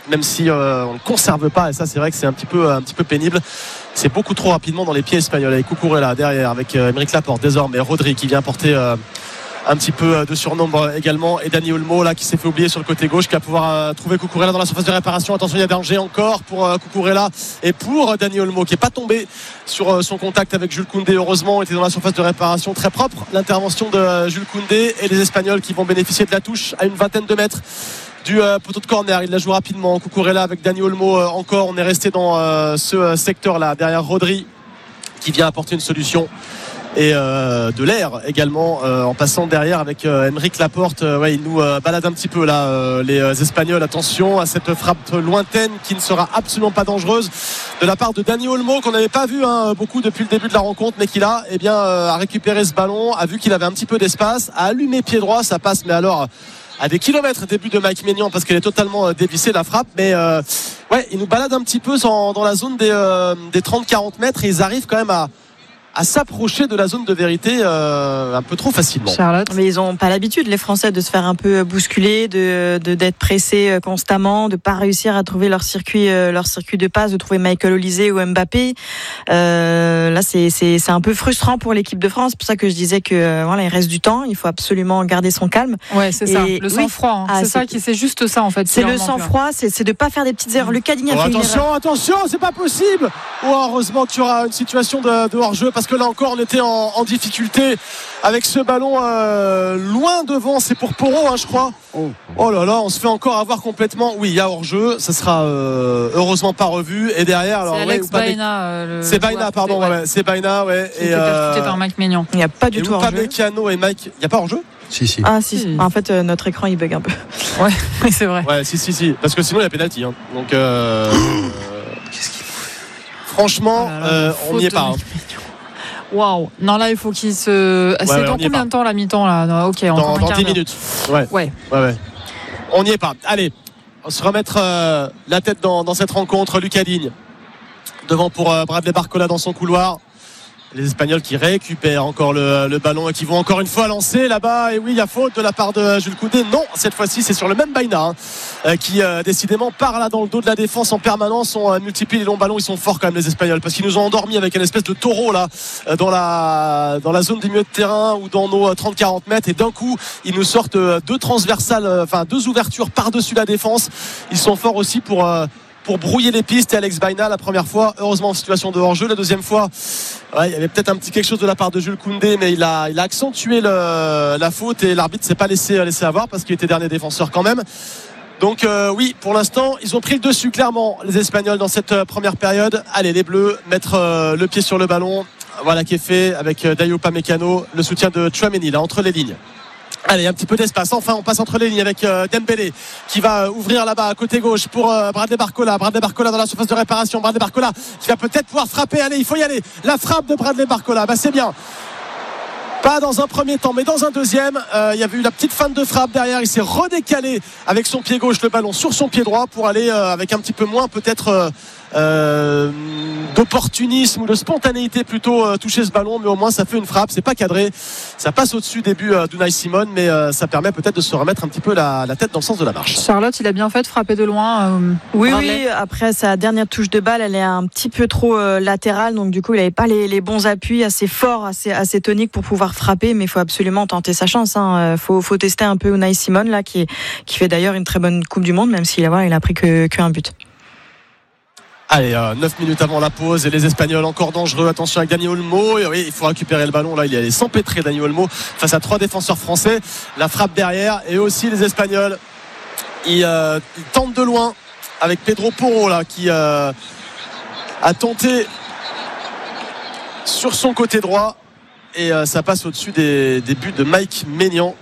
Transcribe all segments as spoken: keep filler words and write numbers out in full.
même si euh, on ne conserve pas, et ça c'est vrai que c'est un petit peu, un petit peu pénible. C'est beaucoup trop rapidement dans les pieds espagnols, avec Cucurella derrière, avec euh, Aymeric Laporte désormais, Rodri qui vient porter euh, un petit peu de surnombre également, et Dani Olmo là qui s'est fait oublier sur le côté gauche, qui va pouvoir euh, trouver Cucurella dans la surface de réparation. Attention, il y a danger encore pour euh, Cucurella et pour Dani Olmo qui n'est pas tombé sur euh, son contact avec Jules Koundé, heureusement, était dans la surface de réparation. Très propre l'intervention de euh, Jules Koundé, et les Espagnols qui vont bénéficier de la touche à une vingtaine de mètres du euh, poteau de corner. Il la joue rapidement, Cucurella avec Dani Olmo euh, encore. On est resté dans euh, ce euh, secteur là derrière Rodri qui vient apporter une solution, et euh, de l'air également euh, en passant derrière avec euh, Aymeric Laporte. Euh, ouais, il nous euh, balade un petit peu là, euh, les euh, Espagnols. Attention à cette frappe lointaine qui ne sera absolument pas dangereuse de la part de Dani Olmo, qu'on n'avait pas vu hein, beaucoup depuis le début de la rencontre, mais qui là eh bien, euh, a récupéré ce ballon, a vu qu'il avait un petit peu d'espace, a allumé pied droit, ça passe, mais alors à des kilomètres début de Mike Maignan, parce qu'elle est totalement euh, dévissée la frappe, mais euh, ouais, il nous balade un petit peu dans, dans la zone des, euh, des trente à quarante mètres, et ils arrivent quand même à à s'approcher de la zone de vérité euh, un peu trop facilement. Charlotte. Mais ils n'ont pas l'habitude, les Français, de se faire un peu bousculer, de, de d'être pressés constamment, de pas réussir à trouver leur circuit, leur circuit de passe, de trouver Michael Olise ou Mbappé. Euh, là, c'est, c'est, c'est un peu frustrant pour l'équipe de France. C'est pour ça que je disais que voilà, il reste du temps. Il faut absolument garder son calme. Ouais, c'est ça. Le sang-froid. Hein. Ah, c'est, c'est ça qui, c'est juste ça en fait. C'est le sang-froid. C'est, c'est de pas faire des petites erreurs. Lucas Digne a oh, fait attention, une erreur. attention, c'est pas possible. Oh, heureusement que tu auras une situation de, de hors-jeu, parce que là encore, on était en, en difficulté avec ce ballon euh, loin devant. C'est pour Porro, hein, je crois. Oh. oh là là, on se fait encore avoir complètement. Oui, il y a hors-jeu. Ça sera euh, heureusement pas revu. Et derrière, alors, c'est ouais, Alex Baena. Euh, c'est Baena, pardon. Ouais. Ouais, c'est Baena, ouais. Qui était percuté par Mike Maignan. Il n'y a pas du et tout hors-jeu. Upamecano et Mike. Il n'y a pas hors-jeu? Si, si. Ah, si. si. En fait, euh, notre écran il bug un peu. Ouais, c'est vrai. Ouais, si, si, si. Parce que sinon, il y a pénalty. Hein. Donc, euh, Qu'est-ce qu'il faut faire? Franchement, oh là là, euh, on n'y est pas. Hein. Waouh. Non, là, il faut qu'il se. Ouais, c'est ouais, dans combien de temps la mi-temps là? Non, ok, dans, dans dix minutes. Ouais. Ouais. ouais, ouais. On n'y est pas. Allez, on se remettre euh, la tête dans, dans cette rencontre. Lucas Digne devant pour euh, Bradley Barcola dans son couloir. Les Espagnols qui récupèrent encore le, le ballon et qui vont encore une fois lancer là-bas. Et oui, il y a faute de la part de Jules Koundé. Non, cette fois-ci, c'est sur le même Baena hein, euh, qui euh, décidément part là dans le dos de la défense en permanence. On euh, multiplie les longs ballons. Ils sont forts quand même, les Espagnols, parce qu'ils nous ont endormis avec une espèce de taureau là euh, dans la dans la zone du milieu de terrain ou dans nos euh, trente à quarante mètres. Et d'un coup, ils nous sortent euh, deux transversales, enfin euh, deux ouvertures par-dessus la défense. Ils sont forts aussi pour euh, pour brouiller les pistes. Et Alex Baena la première fois, heureusement en situation de hors-jeu. La deuxième fois, ouais, il y avait peut-être un petit quelque chose de la part de Jules Koundé, mais il a, il a accentué le, la faute, et l'arbitre s'est pas laissé, laissé avoir, parce qu'il était dernier défenseur quand même. Donc euh, oui, pour l'instant, ils ont pris le dessus clairement, les Espagnols, dans cette euh, première période. Allez, les Bleus, mettre euh, le pied sur le ballon. Voilà qui est fait avec euh, Dayot Upamecano, le soutien de Tchouaméni là entre les lignes. Allez, un petit peu d'espace. Enfin, on passe entre les lignes avec euh, Dembélé qui va euh, ouvrir là-bas à côté gauche pour euh, Bradley Barcola. Bradley Barcola dans la surface de réparation. Bradley Barcola qui va peut-être pouvoir frapper. Allez, il faut y aller. La frappe de Bradley Barcola. Bah, c'est bien. Pas dans un premier temps, mais dans un deuxième. Euh, il y avait eu la petite feinte de frappe derrière. Il s'est redécalé avec son pied gauche le ballon sur son pied droit pour aller euh, avec un petit peu moins peut-être euh, euh, d'opportunisme ou de spontanéité plutôt euh, toucher ce ballon, mais au moins ça fait une frappe. C'est pas cadré, ça passe au-dessus début euh, d'Unai Simon, mais euh, ça permet peut-être de se remettre un petit peu la, la tête dans le sens de la marche. Charlotte, il a bien fait de frapper de loin. Euh, oui, oui. Après sa dernière touche de balle, elle est un petit peu trop euh, latérale, donc du coup il n'avait pas les, les bons appuis assez forts, assez, assez toniques pour pouvoir frapper, mais il faut absolument tenter sa chance. Hein. Faut, faut tester un peu Unai Simon là, qui, qui fait d'ailleurs une très bonne Coupe du Monde, même s'il a, voilà, il a pris que, que un but. Allez, euh, neuf minutes avant la pause, et les Espagnols encore dangereux. Attention avec Dani Olmo. Et oui, il faut récupérer le ballon. Là, il est allé s'empêtrer, Dani Olmo, face à trois défenseurs français. La frappe derrière, et aussi les Espagnols. Ils, euh, ils tentent de loin avec Pedro Porro là, qui euh, a tenté sur son côté droit, et euh, ça passe au-dessus des, des buts de Mike Maignan.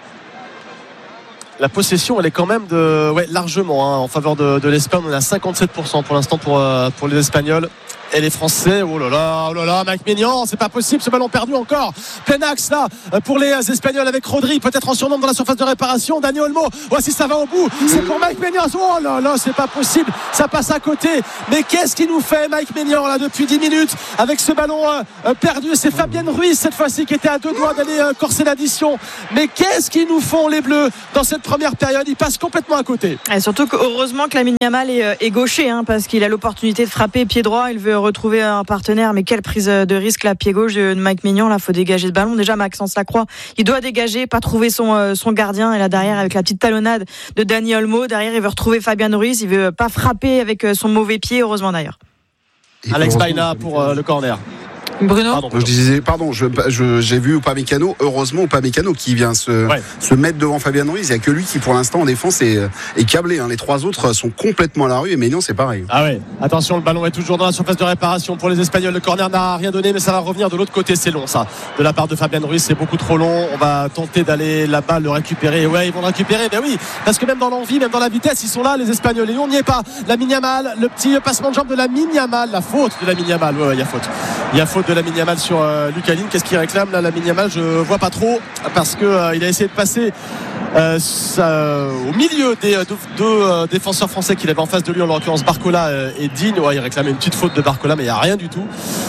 La possession, elle est quand même de, ouais, largement hein, en faveur de, de l'Espagne. On est à cinquante-sept pour cent pour l'instant pour, euh, pour les Espagnols. Et les Français, oh là là, oh là là, Mike Maignan, c'est pas possible, ce ballon perdu encore. Plein axe là pour les Espagnols avec Rodri, peut-être en surnombre dans la surface de réparation. Dani Olmo, voici ça va au bout. C'est pour Mike Maignan. Oh là là, c'est pas possible, ça passe à côté. Mais qu'est-ce qu'il nous fait, Mike Maignan, là, depuis dix minutes avec ce ballon euh, perdu. C'est Fabienne Ruiz cette fois-ci qui était à deux doigts d'aller euh, corser l'addition. Mais qu'est-ce qu'ils nous font, les Bleus, dans cette première période? Ils passent complètement à côté. Et surtout que heureusement que Lamine Yamal est, est gaucher, hein, parce qu'il a l'opportunité de frapper pied droit. Il veut retrouver un partenaire, mais quelle prise de risque là, pied gauche de Mike Maignan. Là, faut dégager ce ballon. Déjà, Maxence Lacroix, il doit dégager, pas trouver son son gardien. Et là derrière, avec la petite talonnade de Dani Olmo, derrière, il veut retrouver Fabian Ruiz. Il veut pas frapper avec son mauvais pied. Heureusement d'ailleurs. Et Alex Baina pour euh, le corner. Bruno, pardon, je disais, pardon, je, je, j'ai vu Upamecano, heureusement Upamecano qui vient se, ouais. se mettre devant Fabian Ruiz. Il n'y a que lui qui, pour l'instant, en défense est, est câblé. Hein. Les trois autres sont complètement à la rue et Maignan, c'est pareil. Ah ouais. Attention, le ballon est toujours dans la surface de réparation pour les Espagnols. Le corner n'a rien donné, mais ça va revenir de l'autre côté. C'est long, ça. De la part de Fabian Ruiz, c'est beaucoup trop long. On va tenter d'aller là-bas, le récupérer. Et ouais, ils vont le récupérer. Ben oui, parce que même dans l'envie, même dans la vitesse, ils sont là, les Espagnols. Et on n'y est pas. Lamine Yamal, le petit passement de jambe de Lamine Yamal, la faute de Lamine Yamal. Ouais, il y a faute. Il y a faute de Lamine Yamal sur Euh, Lucas Digne. Qu'est-ce qu'il réclame là, Lamine Yamal? Je vois pas trop, parce que euh, il a essayé de passer euh, ça, au milieu des deux, deux euh, défenseurs français qu'il avait en face de lui, en l'occurrence Barcola euh, et Digne. Ouais, il réclamait une petite faute de Barcola, mais il n'y a rien du tout,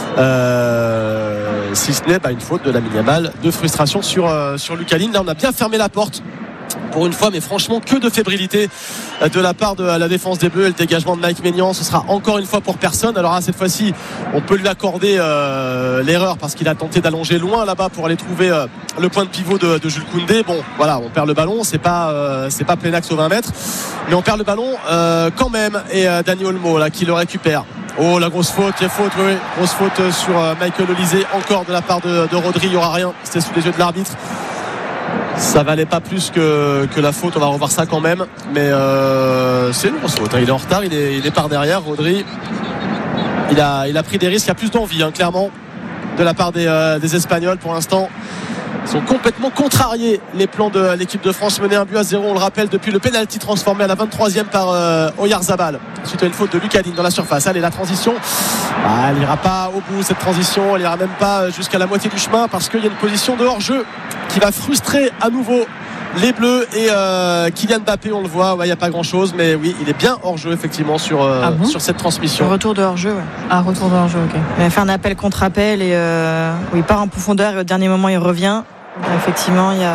euh, si ce n'est bah, une faute de Lamine Yamal de frustration sur, euh, sur Lucas Digne. Là, on a bien fermé la porte pour une fois, mais franchement que de fébrilité de la part de la défense des Bleus. Et le dégagement de Mike Maignan, ce sera encore une fois pour personne. Alors là, cette fois-ci, on peut lui accorder euh, l'erreur, parce qu'il a tenté d'allonger loin là-bas pour aller trouver euh, le point de pivot de, de Jules Koundé. Bon, voilà, on perd le ballon, c'est pas euh, c'est pas plein axe aux vingt mètres, mais on perd le ballon euh, quand même. Et euh, Dani Olmo là qui le récupère. Oh, la grosse faute, il y a faute, oui, oui. Grosse faute sur euh, Michael Olise, encore de la part de, de Rodri. Il n'y aura rien, c'était sous les yeux de l'arbitre. Ça valait pas plus que, que la faute. On va revoir ça quand même, mais euh, c'est une grosse faute, hein. Il est en retard, il est, il est par derrière. Rodri, il a, il a pris des risques. Il y a plus d'envie, hein, clairement, de la part des, euh, des Espagnols. Pour l'instant, ils sont complètement contrariés, les plans de l'équipe de France, menée un but à zéro, on le rappelle, depuis le pénalty transformé à la vingt-troisième par euh, Oyarzabal suite à une faute de Lucas Digne dans la surface. Allez, la transition, ah, elle n'ira pas au bout, cette transition, elle n'ira même pas jusqu'à la moitié du chemin, parce qu'il y a une position de hors-jeu qui va frustrer à nouveau les Bleus. Et euh, Kylian Mbappé, on le voit, il ouais, n'y a pas grand chose, mais oui, il est bien hors-jeu effectivement sur, euh, ah bon sur cette transmission. Un retour de hors-jeu, ouais. Un retour de hors-jeu, ok. Il a fait un appel contre appel et euh, où il part en profondeur et au dernier moment il revient. Donc, effectivement, il y a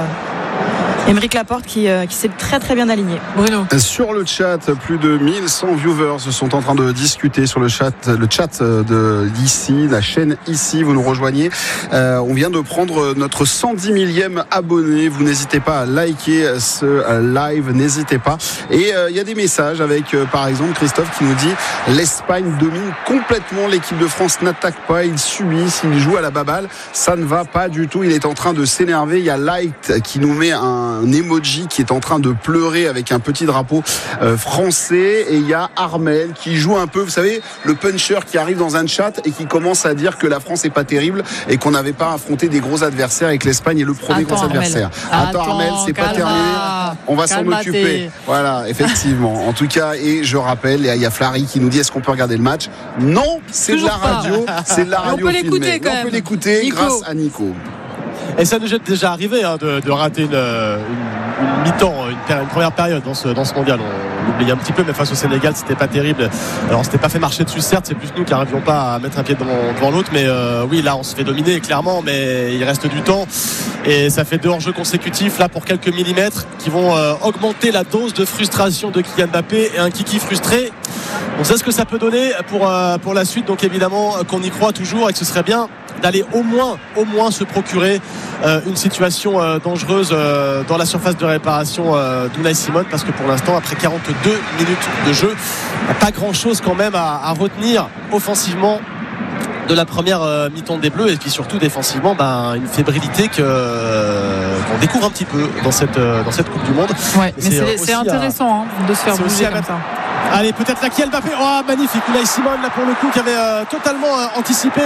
Aymeric Laporte qui, euh, qui s'est très très bien aligné. Bruno. Sur le chat, plus de mille cent viewers sont en train de discuter sur le chat, le chat de ici, la chaîne ici. Vous nous rejoignez. Euh, on vient de prendre notre cent dix millième abonné. Vous n'hésitez pas à liker ce live, n'hésitez pas. Et il euh, y a des messages avec, euh, par exemple, Christophe qui nous dit l'Espagne domine complètement, l'équipe de France n'attaque pas, il subit, s'il joue à la baballe, ça ne va pas du tout. Il est en train de s'énerver. Il y a Light qui nous met un un emoji qui est en train de pleurer avec un petit drapeau euh, français, et il y a Armel qui joue un peu, vous savez, le puncher qui arrive dans un chat et qui commence à dire que la France est pas terrible et qu'on n'avait pas affronté des gros adversaires et que l'Espagne est le premier Attends, gros adversaire. Attends, Attends Armel, c'est pas terminé, on va s'en occuper. Voilà, effectivement. En tout cas, et je rappelle, il y a Flary qui nous dit est-ce qu'on peut regarder le match? Non, c'est Toujours de la radio, pas. C'est de la radio on peut filmée. l'écouter quand même. On peut l'écouter grâce à Nico. Et ça nous est déjà arrivé hein, de, de rater une, une, une mi-temps, une, une première période dans ce, dans ce mondial. On, on oublie un petit peu, mais face au Sénégal, c'était pas terrible. Alors, on s'était pas fait marcher dessus, certes, c'est plus nous qui n'arrivions pas à mettre un pied devant, devant l'autre. Mais euh, oui, là, on se fait dominer, clairement, mais il reste du temps. Et ça fait deux hors-jeux consécutifs, là, pour quelques millimètres, qui vont euh, augmenter la dose de frustration de Kylian Mbappé. Et un kiki frustré, on sait ce que ça peut donner pour, euh, pour la suite. Donc, évidemment, qu'on y croit toujours et que ce serait bien d'aller au moins, au moins se procurer euh, une situation euh, dangereuse euh, dans la surface de réparation euh, d'Unai Simon, parce que pour l'instant, après quarante-deux minutes de jeu, il n'y a pas grand-chose quand même à, à retenir offensivement de la première euh, mi-temps des Bleus, et puis surtout défensivement, ben, une fébrilité que, euh, qu'on découvre un petit peu dans cette, euh, dans cette Coupe du Monde. Ouais, mais c'est, c'est, c'est intéressant à, hein, de se faire bouger comme ça. Allez, peut-être là Kylian Mbappé. Oh, magnifique. Unai Simon, là, pour le coup, qui avait euh, totalement euh, anticipé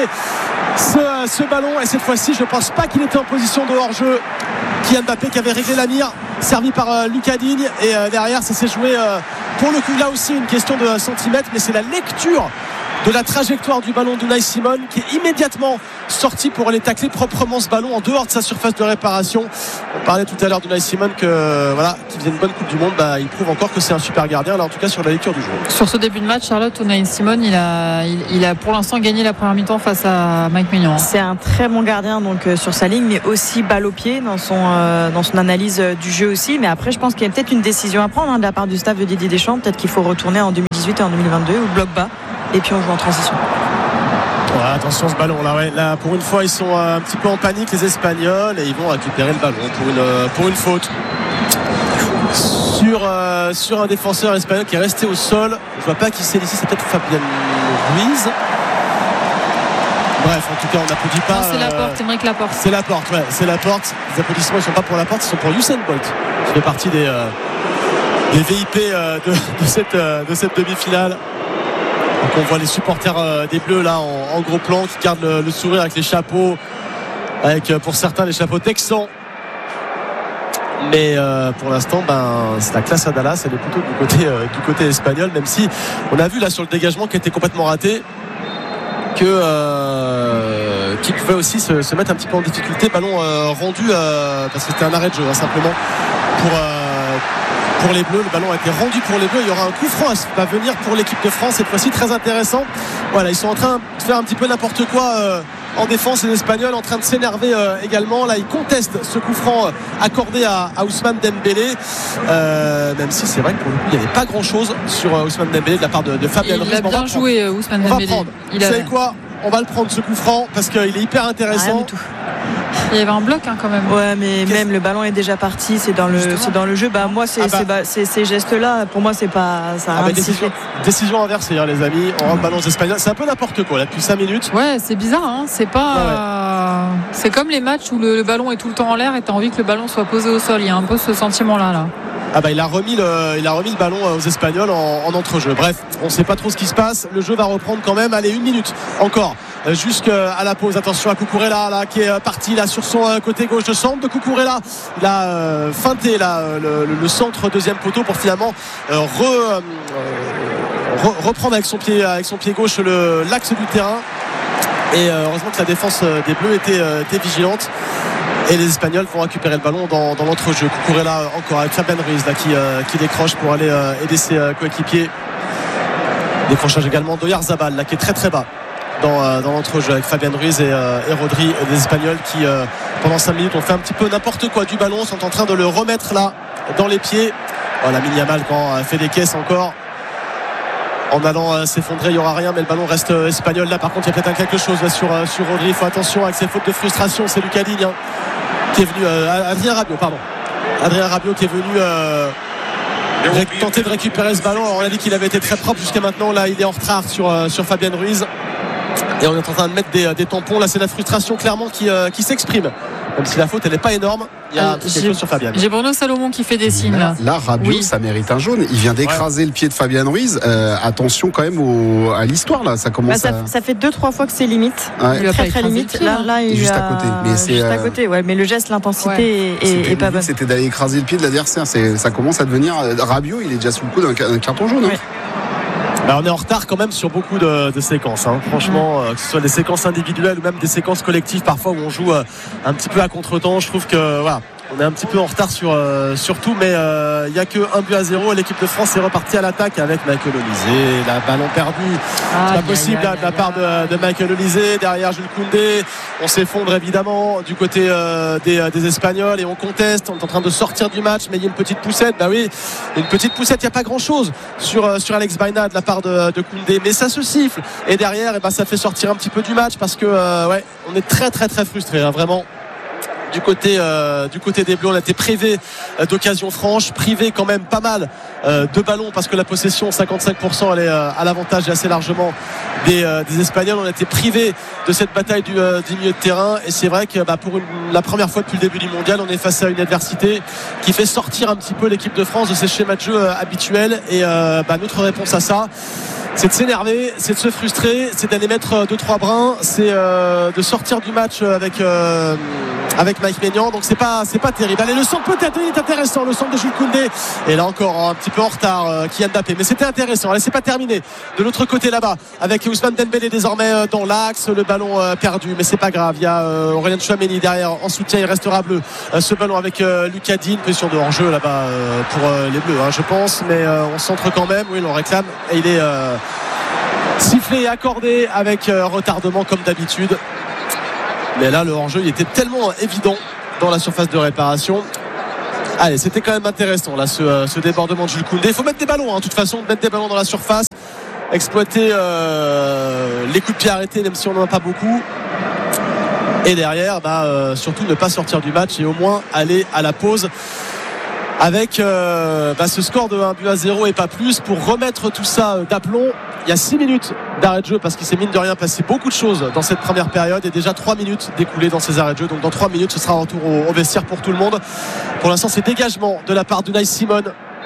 ce, euh, ce ballon. Et cette fois-ci, je ne pense pas qu'il était en position de hors-jeu. Kylian Mbappé qui avait réglé la mire, servi par euh, Lucas Digne. Et euh, derrière, ça s'est joué, euh, pour le coup, là aussi, une question de centimètres. Mais c'est la lecture de la trajectoire du ballon d'Unai Simon, qui est immédiatement sorti pour aller tacler proprement ce ballon en dehors de sa surface de réparation. On parlait tout à l'heure d'Unai Simon que voilà, qui faisait une bonne Coupe du Monde, bah, il prouve encore que c'est un super gardien, là en tout cas sur la lecture du jeu. Sur ce début de match, Charlotte, Unai Simon, il a, il, il a pour l'instant gagné la première mi-temps face à Mike Maignan. C'est un très bon gardien donc euh, sur sa ligne, mais aussi balle au pied dans son euh, dans son analyse euh, du jeu aussi. Mais après, je pense qu'il y a peut-être une décision à prendre hein, de la part du staff de Didier Deschamps. Peut-être qu'il faut retourner en deux mille dix-huit et en deux mille vingt-deux ou bloc bas, et puis on joue en transition. Ouais, attention ce ballon là, ouais. Là pour une fois ils sont un petit peu en panique les Espagnols et ils vont récupérer le ballon pour une, pour une faute sur, euh, sur un défenseur espagnol qui est resté au sol. Je vois pas qui c'est ici, c'est peut-être Fabian Ruiz. Bref, en tout cas on n'applaudit pas. Non, c'est la porte, Aymeric Laporte. C'est la porte, ouais, c'est la porte. Les applaudissements ils sont pas pour la porte, ils sont pour Usain Bolt qui fait partie des, euh, des V I P euh, de, de, cette, euh, de cette demi-finale. Donc on voit les supporters euh, des Bleus là en, en gros plan qui gardent le, le sourire avec les chapeaux, avec euh, pour certains les chapeaux texans. Mais euh, pour l'instant, ben, c'est la classe à Dallas, elle est plutôt du côté, euh, du côté espagnol, même si on a vu là sur le dégagement qui était complètement raté, que euh, qui pouvait aussi se, se mettre un petit peu en difficulté. Ballon euh, rendu euh, parce que c'était un arrêt de jeu hein, simplement pour euh, pour les Bleus. Le ballon a été rendu pour les Bleus. Il y aura un coup franc à venir pour l'équipe de France cette fois-ci, très intéressant. Voilà, ils sont en train de faire un petit peu n'importe quoi euh, en défense, les Espagnols en train de s'énerver euh, également. Là ils contestent ce coup franc euh, accordé à, à Ousmane Dembélé, euh, même si c'est vrai que pour le coup il n'y avait pas grand chose sur euh, Ousmane Dembélé de la part de, de Fabien Ruiz. Il a bien joué euh, Ousmane on Dembélé. va prendre. Il Vous a... savez quoi, on va le prendre ce coup franc parce qu'il est hyper intéressant. Rien du tout. Il y avait un bloc hein, quand même. Ouais, mais Qu'est-ce... même le ballon est déjà parti. C'est dans le, c'est dans le jeu. Bah moi, c'est, ah bah. c'est, c'est, ces gestes-là. Pour moi, c'est pas. Ça a ah bah, décision, décision inversée, hein, les amis. On rentre ballon aux Espagnols. C'est un peu n'importe quoi là depuis cinq minutes. Ouais, c'est bizarre. Hein. C'est pas. Ouais, ouais. Euh... C'est comme les matchs où le, le ballon est tout le temps en l'air et t'as envie que le ballon soit posé au sol. Il y a un peu ce sentiment-là, là. Ah bah il a remis le, il a remis le ballon aux Espagnols en, en entrejeu. Bref, on ne sait pas trop ce qui se passe. Le jeu va reprendre quand même. Allez, une minute encore jusqu'à la pause. Attention à Cucurella là qui est parti là sur son côté gauche de centre de Cucurella. Il a euh, feinté là le, le, le centre deuxième poteau pour finalement euh, re, euh, re, reprendre avec son pied avec son pied gauche le, l'axe du terrain. Et euh, heureusement que la défense des Bleus était, euh, était vigilante. Et les Espagnols vont récupérer le ballon dans, dans l'entrejeu. Cucurella encore avec Fabian Ruiz là, qui, euh, qui décroche pour aller euh, aider ses euh, coéquipiers. Décrochage également d'Oyarzabal là qui est très très bas dans, euh, dans l'entrejeu avec Fabian Ruiz et, euh, et Rodri. Et les Espagnols qui euh, pendant cinq minutes ont fait un petit peu n'importe quoi du ballon, sont en train de le remettre là dans les pieds. Voilà, Lamine Yamal quand euh, fait des caisses encore. En allant euh, s'effondrer, il n'y aura rien, mais le ballon reste euh, espagnol. Là, par contre, il y a peut-être quelque chose là, sur, euh, sur Rodri. Il faut attention avec ses fautes de frustration. C'est Lucas Digne hein, qui est venu. Euh, Adrien Rabiot, pardon. Adrien Rabiot qui est venu euh, ré- tenter de récupérer ce ballon. Alors, on a dit qu'il avait été très propre jusqu'à maintenant. Là, il est en retard sur, euh, sur Fabian Ruiz. Et on est en train de mettre des, des tampons. Là, c'est la frustration clairement qui, euh, qui s'exprime. Même si la faute, elle n'est pas énorme. Il y a euh, quelque chose sur Fabian. J'ai Bruno Salomon qui fait des signes. Là, là Rabiot, oui. Ça mérite un jaune. Il vient d'écraser ouais. le pied de Fabian Ruiz. Euh, attention quand même au, à l'histoire là. Ça commence. Bah, ça, à... ça fait deux trois fois que c'est limite. Ouais. Il très très limite. Là, là, il juste a... à côté. Mais c'est juste euh... à côté. Ouais. Mais le geste, l'intensité ouais. est, est pas bonne. C'était d'aller écraser le pied de l'adversaire. C'est, ça commence à devenir. Rabiot, il est déjà sous le coup d'un, d'un carton jaune. Ouais. Hein. Bah on est en retard quand même sur beaucoup de, de séquences hein. Franchement euh, que ce soit des séquences individuelles ou même des séquences collectives parfois où on joue euh, un petit peu à contre-temps. Je trouve que voilà, on est un petit peu en retard sur, euh, sur tout, mais il euh, n'y a que un but à zéro. L'équipe de France est repartie à l'attaque avec Michael Olise. La ballon perdu, c'est pas possible là, de la part de, de Michael Olise. Derrière Jules Koundé, on s'effondre évidemment du côté euh, des, des Espagnols et on conteste. On est en train de sortir du match, mais il y a une petite poussette. Bah oui, une petite poussette. Il n'y a pas grand chose sur, sur Alex Baena de la part de, de Koundé, mais ça se siffle. Et derrière, et bah, ça fait sortir un petit peu du match parce que euh, ouais, on est très très très frustré, hein, vraiment. Du côté, euh, du côté des Bleus, on a été privé euh, d'occasions franches, privé quand même pas mal euh, de ballons parce que la possession cinquante-cinq pour cent elle est euh, à l'avantage et assez largement des, euh, des Espagnols. On a été privé de cette bataille du, euh, du milieu de terrain et c'est vrai que bah, pour une, la première fois depuis le début du mondial, on est face à une adversité qui fait sortir un petit peu l'équipe de France de ses schémas de jeu euh, habituels et euh, bah, notre réponse à ça, c'est de s'énerver, c'est de se frustrer, c'est d'aller mettre deux trois brins, c'est euh, de sortir du match avec euh, avec Mike Maignan. Donc c'est pas c'est pas terrible. Allez, le centre peut-être il est intéressant, le centre de Jules Koundé. Et là encore un petit peu en retard euh, Kylian Mbappé, mais c'était intéressant. Allez, c'est pas terminé. De l'autre côté là-bas, avec Ousmane Dembélé désormais euh, dans l'axe, le ballon euh, perdu, mais c'est pas grave. Il y a euh, Aurélien Tchouaméni derrière en soutien, il restera bleu. Euh, ce ballon avec euh, Lucas Digne, position de hors-jeu là-bas euh, pour euh, les Bleus, hein, je pense, mais euh, on centre quand même. Oui, on réclame et il est euh, sifflé et accordé avec euh, retardement comme d'habitude. Mais là, le hors-jeu, il était tellement évident dans la surface de réparation. Allez, c'était quand même intéressant là, ce, euh, ce débordement de Jules Koundé. Il faut mettre des ballons, hein, de toute façon, mettre des ballons dans la surface, exploiter euh, les coups de pied arrêtés, même si on n'en a pas beaucoup. Et derrière, bah, euh, surtout ne pas sortir du match et au moins aller à la pause avec euh, bah, ce score de un but à zéro et pas plus pour remettre tout ça d'aplomb. Il y a six minutes d'arrêt de jeu parce qu'il s'est mine de rien passé beaucoup de choses dans cette première période et déjà trois minutes découlées dans ces arrêts de jeu. Donc dans trois minutes ce sera un retour au, au vestiaire pour tout le monde. Pour l'instant c'est dégagement de la part d'Unai Simon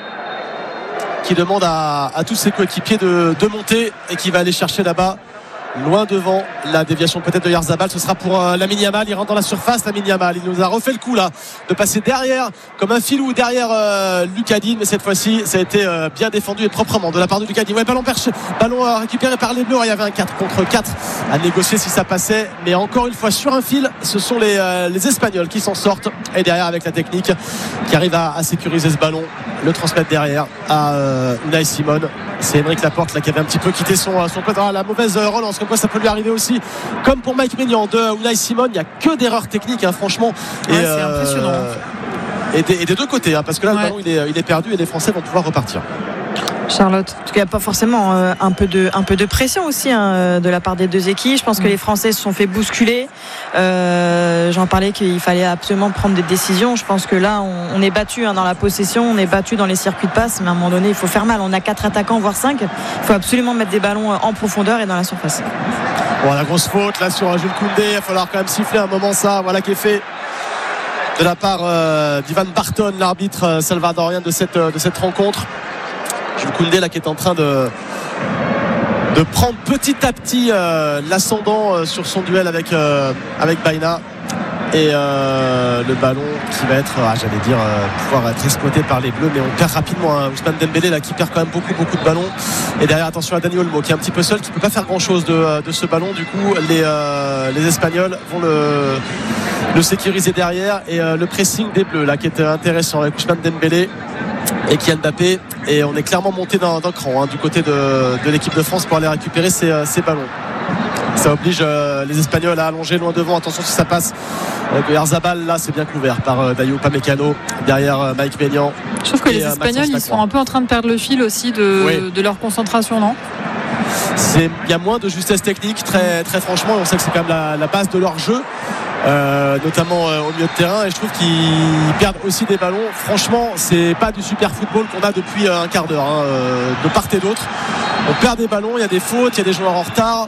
qui demande à, à tous ses coéquipiers de, de monter et qui va aller chercher là-bas loin devant la déviation peut-être de Yarzabal. Ce sera pour euh, Lamine Yamal, il rentre dans la surface. Lamine Yamal, il nous a refait le coup là de passer derrière comme un filou derrière euh, Lucas Digne, mais cette fois-ci ça a été euh, bien défendu et proprement de la part de Lucas Digne. Ouais, ballon perché, ballon euh, récupéré par les Bleus. Il y avait un quatre contre quatre à négocier si ça passait, mais encore une fois sur un fil ce sont les, euh, les Espagnols qui s'en sortent et derrière avec la technique qui arrive à, à sécuriser ce ballon, le transmettre derrière à euh, Unai Simon. C'est Aymeric Laporte là, qui avait un petit peu quitté son, son pote. Ah, la mauvaise relance, comme quoi ça peut lui arriver aussi comme pour Mike Maignan de Unai Simon. Il n'y a que d'erreurs techniques hein, franchement ouais, et, c'est euh, impressionnant et des, et des deux côtés hein, parce que là ouais. le ballon il est, il est perdu et les Français vont pouvoir repartir. Charlotte, en tout cas pas forcément euh, un peu de un peu de pression aussi hein, de la part des deux équipes. Je pense que les Français se sont fait bousculer. Euh, j'en parlais qu'il fallait absolument prendre des décisions. Je pense que là on, on est battu hein, dans la possession, on est battu dans les circuits de passe, mais à un moment donné il faut faire mal. On a quatre attaquants voire cinq. Il faut absolument mettre des ballons en profondeur et dans la surface. Bon, la grosse faute là sur Jules Koundé, il va falloir quand même siffler un moment ça. Voilà qui est fait de la part euh, d'Ivan Barton, l'arbitre euh, salvadorien de cette euh, de cette rencontre. Jules Koundé là qui est en train de de prendre petit à petit euh, l'ascendant euh, sur son duel avec euh, avec Baïna et euh, le ballon qui va être ah, j'allais dire euh, pouvoir être exploité par les Bleus, mais on perd rapidement hein. Ousmane Dembélé là qui perd quand même beaucoup beaucoup de ballons et derrière attention à Dani Olmo qui est un petit peu seul, qui peut pas faire grand chose de, de ce ballon. Du coup les, euh, les Espagnols vont le, le sécuriser derrière et euh, le pressing des Bleus là qui est intéressant avec Ousmane Dembélé et Kylian Mbappé, et on est clairement monté d'un, d'un cran hein, du côté de, de l'équipe de France pour aller récupérer ces, ces ballons. Ça oblige euh, les Espagnols à allonger loin devant. Attention si ça passe avec Yarzabal là, c'est bien couvert par euh, Dayo Upamecano derrière euh, Mike Maignan. Je trouve que et, les euh, Espagnols ils sont un peu en train de perdre le fil aussi de, oui. de leur concentration, non? Il y a moins de justesse technique très, très franchement, on sait que c'est quand même la, la base de leur jeu. Euh, notamment euh, au milieu de terrain, et je trouve qu'ils perdent aussi des ballons. Franchement c'est pas du super football qu'on a depuis euh, un quart d'heure hein, euh, de part et d'autre. On perd des ballons, il y a des fautes, il y a des joueurs en retard.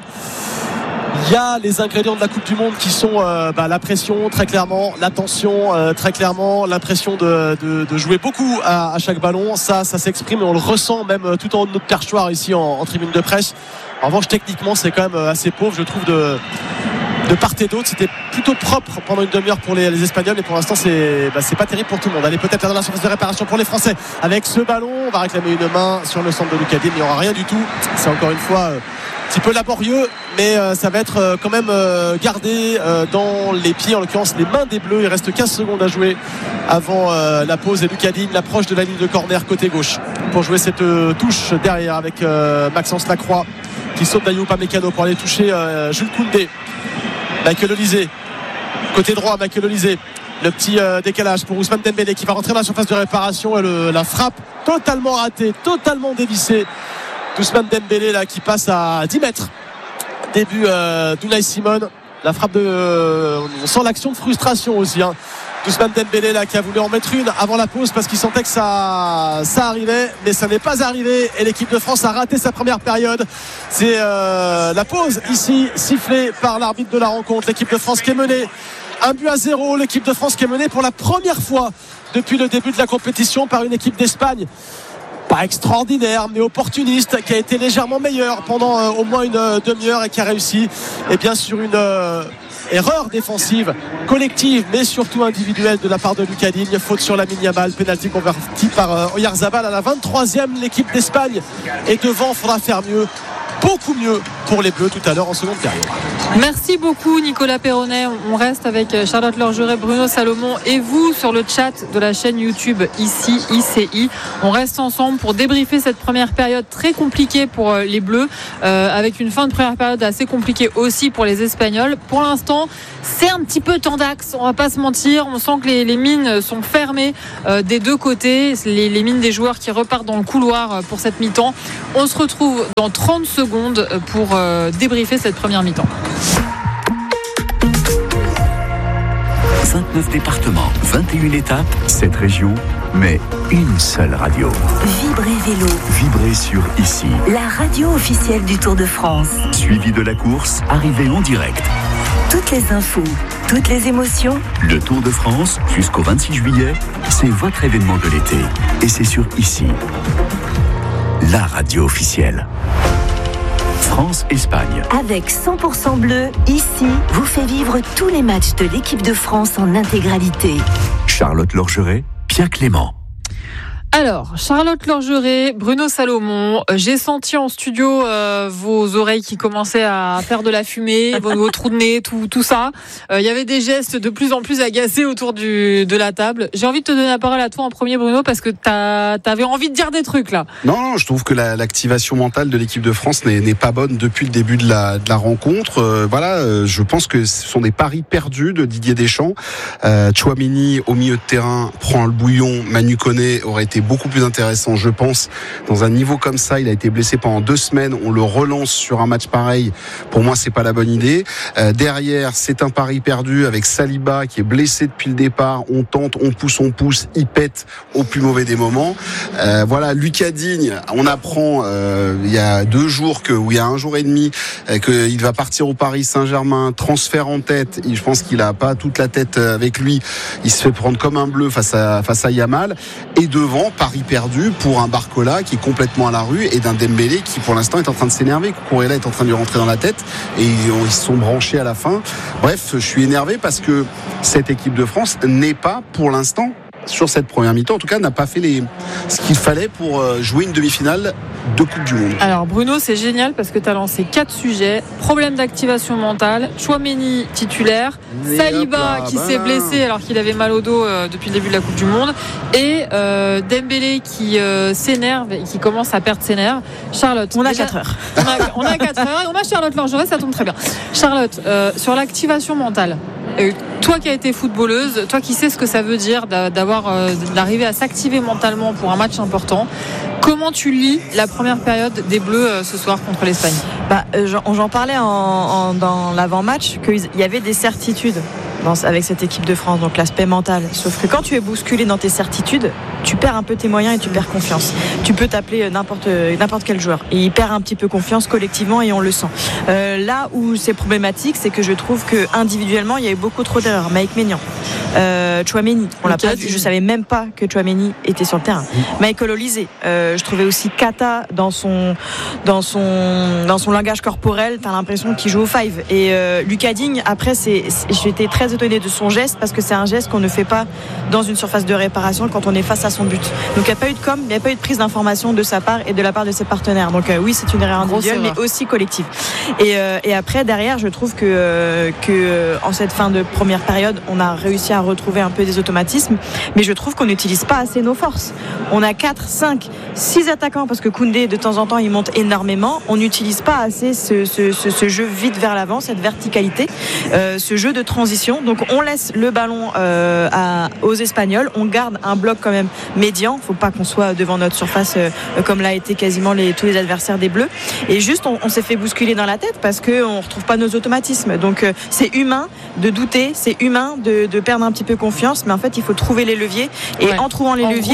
Il y a les ingrédients de la Coupe du Monde qui sont euh, bah, la pression très clairement, la tension euh, très clairement, l'impression de, de, de jouer beaucoup à, à chaque ballon. Ça, ça s'exprime et on le ressent même tout en haut de notre perchoir ici en, en tribune de presse. En revanche techniquement c'est quand même assez pauvre je trouve de de part et d'autre. C'était plutôt propre pendant une demi-heure pour les, les Espagnols, mais pour l'instant c'est, bah, c'est pas terrible pour tout le monde. Allez, peut-être là dans la surface de réparation pour les Français avec ce ballon, on va réclamer une main sur le centre de Lucas Digne, il n'y aura rien du tout. C'est encore une fois euh, un petit peu laborieux, mais euh, ça va être euh, quand même euh, gardé euh, dans les pieds, en l'occurrence les mains des Bleus. Il reste quinze secondes à jouer avant euh, la pause et Lucas Digne l'approche de la ligne de corner côté gauche pour jouer cette euh, touche derrière avec euh, Maxence Lacroix qui saute Dayo Upamecano pour aller toucher euh, Jules Koundé. Michael Olysée, côté droit, Michael Olysée, le petit euh, décalage pour Ousmane Dembélé qui va rentrer dans la surface de réparation et le, la frappe totalement ratée, totalement dévissée d'Ousmane Dembélé là qui passe à dix mètres. Début euh, d'Unai Simon, la frappe de euh, on sent l'action de frustration aussi hein. Ousmane Dembélé là qui a voulu en mettre une avant la pause parce qu'il sentait que ça, ça arrivait, mais ça n'est pas arrivé et l'équipe de France a raté sa première période. C'est euh, la pause ici sifflée par l'arbitre de la rencontre. L'équipe de France qui est menée un but à zéro, l'équipe de France qui est menée pour la première fois depuis le début de la compétition par une équipe d'Espagne pas extraordinaire mais opportuniste, qui a été légèrement meilleur pendant euh, au moins une euh, demi-heure et qui a réussi et bien sur une euh, erreur défensive collective mais surtout individuelle de la part de Lucas Digne. Faute sur Lamine Yamal, pénalty converti par euh, Oyarzabal à la vingt-troisième. L'équipe d'Espagne est devant, il faudra faire mieux, beaucoup mieux pour les Bleus tout à l'heure en seconde période. Merci beaucoup Nicolas Perronnet. On reste avec Charlotte Lorgeret, Bruno Salomon et vous sur le chat de la chaîne YouTube ici I C I. On reste ensemble pour débriefer cette première période très compliquée pour les Bleus, euh, avec une fin de première période assez compliquée aussi pour les Espagnols. Pour l'instant, c'est un petit peu tendax, on va pas se mentir. On sent que les, les mines sont fermées euh, des deux côtés, les, les mines des joueurs qui repartent dans le couloir pour cette mi-temps. On se retrouve dans trente secondes pour euh, débriefer cette première mi-temps. vingt-neuf départements, vingt et une étapes, sept régions, mais une seule radio. Vibrez Vélo. Vibrez sur ici. La radio officielle du Tour de France. Suivi de la course, arrivée en direct. Toutes les infos, toutes les émotions. Le Tour de France, jusqu'au vingt-six juillet, c'est votre événement de l'été. Et c'est sur ici. La radio officielle. France-Espagne. Avec cent pour cent bleu, ici, vous fait vivre tous les matchs de l'équipe de France en intégralité. Charlotte Lorgeret, Pierre Clément. Alors, Charlotte Lorgeret, Bruno Salomon, j'ai senti en studio euh, vos oreilles qui commençaient à faire de la fumée, vos, vos trous de nez, tout, tout ça. Il euh, y avait des gestes de plus en plus agacés autour du, de la table. J'ai envie de te donner la parole à toi en premier, Bruno, parce que t'as, t'avais envie de dire des trucs là. Non, non, je trouve que la, l'activation mentale de l'équipe de France n'est, n'est pas bonne depuis le début de la, de la rencontre. Euh, voilà, euh, je pense que ce sont des paris perdus de Didier Deschamps. Euh, Tchouaméni au milieu de terrain prend le bouillon. Manu Koné aurait été beaucoup plus intéressant, je pense, dans un niveau comme ça. Il a été blessé pendant deux semaines, on le relance sur un match pareil, pour moi c'est pas la bonne idée. Euh, derrière, c'est un pari perdu avec Saliba qui est blessé depuis le départ. On tente, on pousse, on pousse, il pète au plus mauvais des moments. Euh, voilà, Lucas Digne, on apprend euh, il y a deux jours que, ou il y a un jour et demi, euh, qu'il va partir au Paris Saint-Germain, transfert en tête. Et je pense qu'il a pas toute la tête avec lui. Il se fait prendre comme un bleu face à face à Yamal. Et devant, pari perdu pour un Barcola qui est complètement à la rue et d'un Dembélé qui pour l'instant est en train de s'énerver. Cucurella est en train de lui rentrer dans la tête et ils se sont branchés à la fin. Bref, je suis énervé parce que cette équipe de France n'est pas pour l'instant, sur cette première mi-temps, en tout cas, n'a pas fait les... ce qu'il fallait pour jouer une demi-finale de Coupe du Monde. Alors Bruno, c'est génial parce que tu as lancé quatre sujets. Problème d'activation mentale, Tchouaméni titulaire, mais Saliba là, qui bah s'est blessé alors qu'il avait mal au dos euh, depuis le début de la Coupe du Monde, et euh, Dembélé qui euh, s'énerve et qui commence à perdre ses nerfs. Charlotte, on a déjà, quatre heures. On a, on a quatre heures et on a Charlotte Lorgeret, ça tombe très bien. Charlotte, euh, sur l'activation mentale, euh, toi qui as été footballeuse, toi qui sais ce que ça veut dire d'avoir, euh, d'arriver à s'activer mentalement pour un match important, comment tu lis la première période des Bleus euh, ce soir contre l'Espagne? Bah, euh, j'en, j'en parlais en, en, dans l'avant-match qu'il y avait des certitudes dans, avec cette équipe de France, donc l'aspect mental. Sauf que quand tu es bousculé dans tes certitudes, tu perds un peu tes moyens et tu perds confiance. Tu peux t'appeler n'importe, n'importe quel joueur et il perd un petit peu confiance collectivement et on le sent. Euh, là où c'est problématique, c'est que je trouve que individuellement il y a eu beaucoup trop d'erreurs. Mike Maignan, euh, Tchouaméni, on l'a pas vu. Je savais même pas que Tchouaméni était sur le terrain. Michael Olise, euh, je trouvais aussi Kata dans son dans son dans son langage corporel. T'as l'impression qu'il joue au five. Et euh, Lucas Digne, après, c'est, c'est, j'étais très étonnée de son geste parce que c'est un geste qu'on ne fait pas dans une surface de réparation quand on est face à son but. Donc il n'y a pas eu de com, il n'y a pas eu de prise d'information de sa part et de la part de ses partenaires. Donc euh, oui, c'est une erreur individuelle, mais aussi collective. Et, euh, et après, derrière, je trouve que euh, que euh, en cette fin de première période, on a réussi à retrouver un peu des automatismes, mais je trouve qu'on n'utilise pas assez nos forces. On a quatre, cinq, six attaquants parce que Koundé de temps en temps il monte énormément. On n'utilise pas assez ce, ce, ce, ce jeu vite vers l'avant, cette verticalité, euh, ce jeu de transition. Donc on laisse le ballon euh, à, aux Espagnols, on garde un bloc quand même médian. Faut pas qu'on soit devant notre surface euh, comme l'a été quasiment les, tous les adversaires des Bleus. Et juste on, on s'est fait bousculer dans la tête parce que on retrouve pas nos automatismes. Donc euh, c'est humain de douter, c'est humain de, de perdre un petit peu confiance, mais en fait il faut trouver les leviers et ouais. en trouvant les en leviers. Groupe.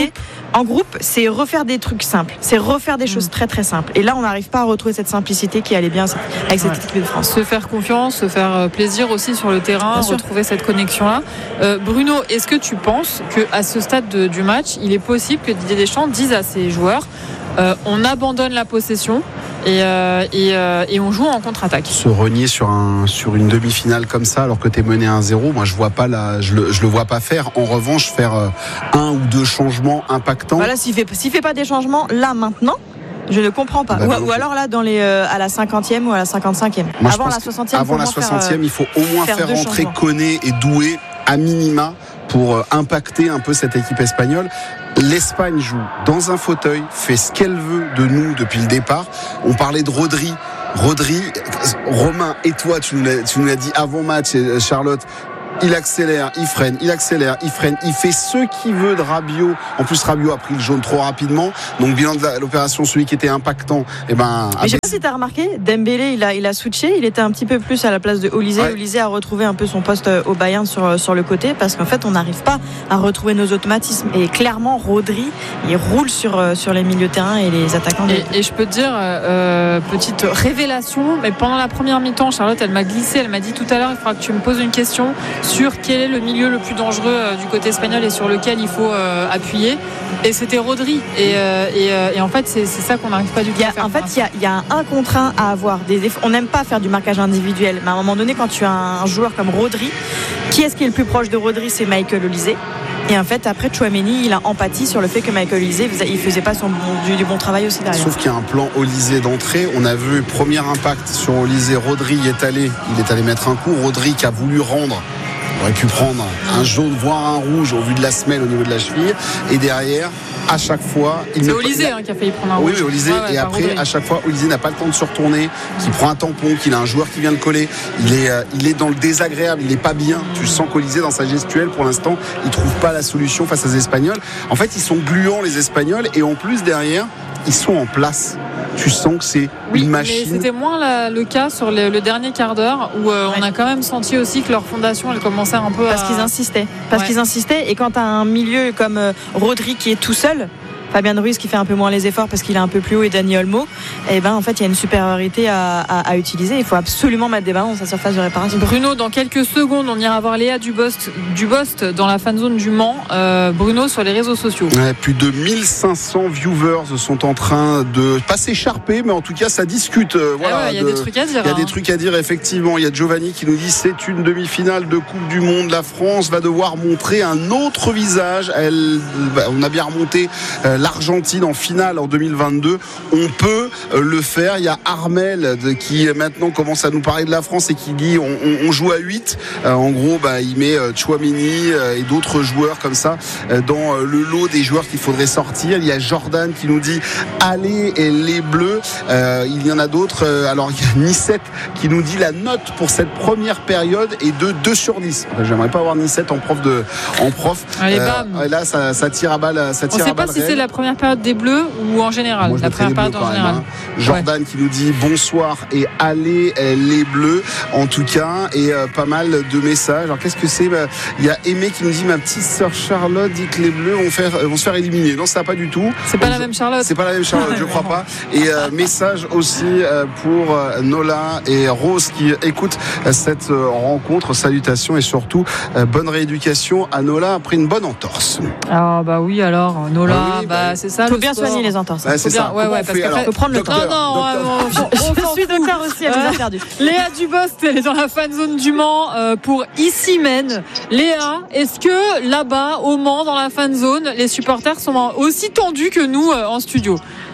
en groupe, c'est refaire des trucs simples, c'est refaire des choses très très simples. Et là, on n'arrive pas à retrouver cette simplicité qui allait bien avec cette ouais. équipe de France. Se faire confiance, se faire plaisir aussi sur le terrain, bien retrouver sûr. Cette connexion-là. Euh, Bruno, est-ce que tu penses qu'à ce stade de, du match, il est possible que Didier Deschamps dise à ses joueurs euh, on abandonne la possession et, euh, et, euh, et on joue en contre-attaque? Se renier sur, un, sur une demi-finale comme ça alors que tu es mené un zéro, moi je vois pas la, je le, je le vois pas faire. En revanche, faire euh, un ou deux changements impactants. Voilà, s'il fait, s'il fait pas des changements là maintenant, je ne comprends pas. Bah, ou, ou alors là, dans les, euh, à la cinquantième ou à la cinquante-cinquième. Moi, avant la soixantième, avant la soixantième, faire, il faut au moins faire, faire rentrer Koné et Doué à minima pour euh, impacter un peu cette équipe espagnole. L'Espagne joue dans un fauteuil, fait ce qu'elle veut de nous depuis le départ. On parlait de Rodri. Rodri, Romain et toi, tu nous l'as, tu nous l'as dit avant match, Charlotte. Il accélère, il freine, il accélère, il freine, il fait ce qu'il veut de Rabiot. En plus, Rabiot a pris le jaune trop rapidement. Donc, bilan de la, l'opération, celui qui était impactant, eh ben. Mais je sais pas si t'as remarqué, Dembélé, il a, il a switché, il était un petit peu plus à la place de Olysée. Ouais. Olysée a retrouvé un peu son poste au Bayern sur, sur le côté, parce qu'en fait, on n'arrive pas à retrouver nos automatismes. Et clairement, Rodri, il roule sur, sur les milieux de terrain et les attaquants. Et, et je peux te dire, euh, petite révélation, mais pendant la première mi-temps, Charlotte, elle m'a glissé, elle m'a dit tout à l'heure, il faudra que tu me poses une question sur quel est le milieu le plus dangereux euh, du côté espagnol et sur lequel il faut euh, appuyer, et c'était Rodri et, euh, et, euh, et en fait c'est, c'est ça qu'on n'arrive pas du tout a, à faire. En fait il y a, y a un, un contre un à avoir des déf- on n'aime pas faire du marquage individuel, mais à un moment donné quand tu as un joueur comme Rodri, qui est-ce qui est le plus proche de Rodri? C'est Michael Olise. Et en fait, après, Tchouaméni, il a empathie sur le fait que Michael Olise, il faisait pas son bon, du, du bon travail aussi derrière. Sauf qu'il y a un plan Olise d'entrée. On a vu premier impact sur Olise. Rodri est allé, il est allé mettre un coup. Rodri qui a voulu rendre. On aurait pu prendre un jaune, voire un rouge au vu de la semelle au niveau de la cheville. Et derrière, à chaque fois, il c'est Olise hein, qui a failli prendre un oui, rouge. Oui, Olise. Ah ouais, et après, Rodri. À chaque fois, Olise n'a pas le temps de se retourner, qu'il prend un tampon, qu'il a un joueur qui vient le coller. Il est, euh, il est dans le désagréable. Il n'est pas bien. Tu sens qu'Olise, dans sa gestuelle, pour l'instant, il trouve pas la solution face aux Espagnols. En fait, ils sont gluants les Espagnols, et en plus derrière, ils sont en place. Tu sens que c'est oui, une machine. Mais c'était moins la, le cas sur le, le dernier quart d'heure où euh, ouais. on a quand même senti aussi que leur fondation elle commençait un peu parce à... qu'ils insistaient parce ouais. qu'ils insistaient et quand tu as un milieu comme euh, Rodri qui est tout seul, Fabien Ruiz qui fait un peu moins les efforts parce qu'il est un peu plus haut et Dani Olmo, et ben en fait il y a une supériorité à, à, à utiliser. Il faut absolument mettre des ballons dans sa surface de réparation. Bruno, dans quelques secondes on ira voir Léa Dubost, Dubost dans la fan zone du Mans. euh, Bruno, sur les réseaux sociaux, ouais, plus de mille cinq cents viewers sont en train de pas s'écharper, mais en tout cas ça discute. euh, voilà, il ouais, y a de, des trucs à dire. Il y a hein. des trucs à dire effectivement. Il y a Giovanni qui nous dit c'est une demi-finale de Coupe du Monde. La France va devoir montrer un autre visage. Elle, bah, on a bien remonté euh, l'Argentine en finale en deux mille vingt-deux, on peut euh, le faire. Il y a Armel de, qui maintenant commence à nous parler de la France et qui dit on, on, on joue à huit. Euh, en gros, bah, il met euh, Tchouaméni euh, et d'autres joueurs comme ça euh, dans euh, le lot des joueurs qu'il faudrait sortir. Il y a Jordan qui nous dit allez et les Bleus. Euh, il y en a d'autres. Euh, alors il y a Nicette qui nous dit la note pour cette première période est de deux sur dix. Enfin, j'aimerais pas avoir Nicette en prof de en prof. Allez, bam. Euh, là ça, ça tire à balle. Ça tire on ne sait à pas balle si réelle. C'est la première période des Bleus ou en général. Moi, la première période en général. Même, hein. Jordan ouais. qui nous dit bonsoir et allez les Bleus en tout cas, et euh, pas mal de messages. Alors qu'est-ce que c'est? Bah, il y a Aimé qui nous dit ma petite sœur Charlotte dit que les Bleus vont, faire, vont se faire éliminer. Non, ça va pas du tout. C'est pas Donc, la même Charlotte. C'est pas la même Charlotte, je crois pas. Et euh, message aussi euh, pour euh, Nola et Rose qui écoutent euh, cette euh, rencontre. Salutations et surtout euh, bonne rééducation à Nola après une bonne entorse. Ah bah oui alors Nola, ah oui, bah, bah, c'est ça. Il faut bien sport. Soigner les entorses. Bah, c'est bien, ça. ouais, ouais, parce qu'il faut prendre le docteur, temps. Non, non, docteur. je, je, je suis docteur aussi, elle nous a perdu. Léa Dubost, elle est dans la fan zone du Mans euh, pour Ici Men. Léa, est-ce que là-bas, au Mans, dans la fan zone, les supporters sont aussi tendus que nous euh, en studio?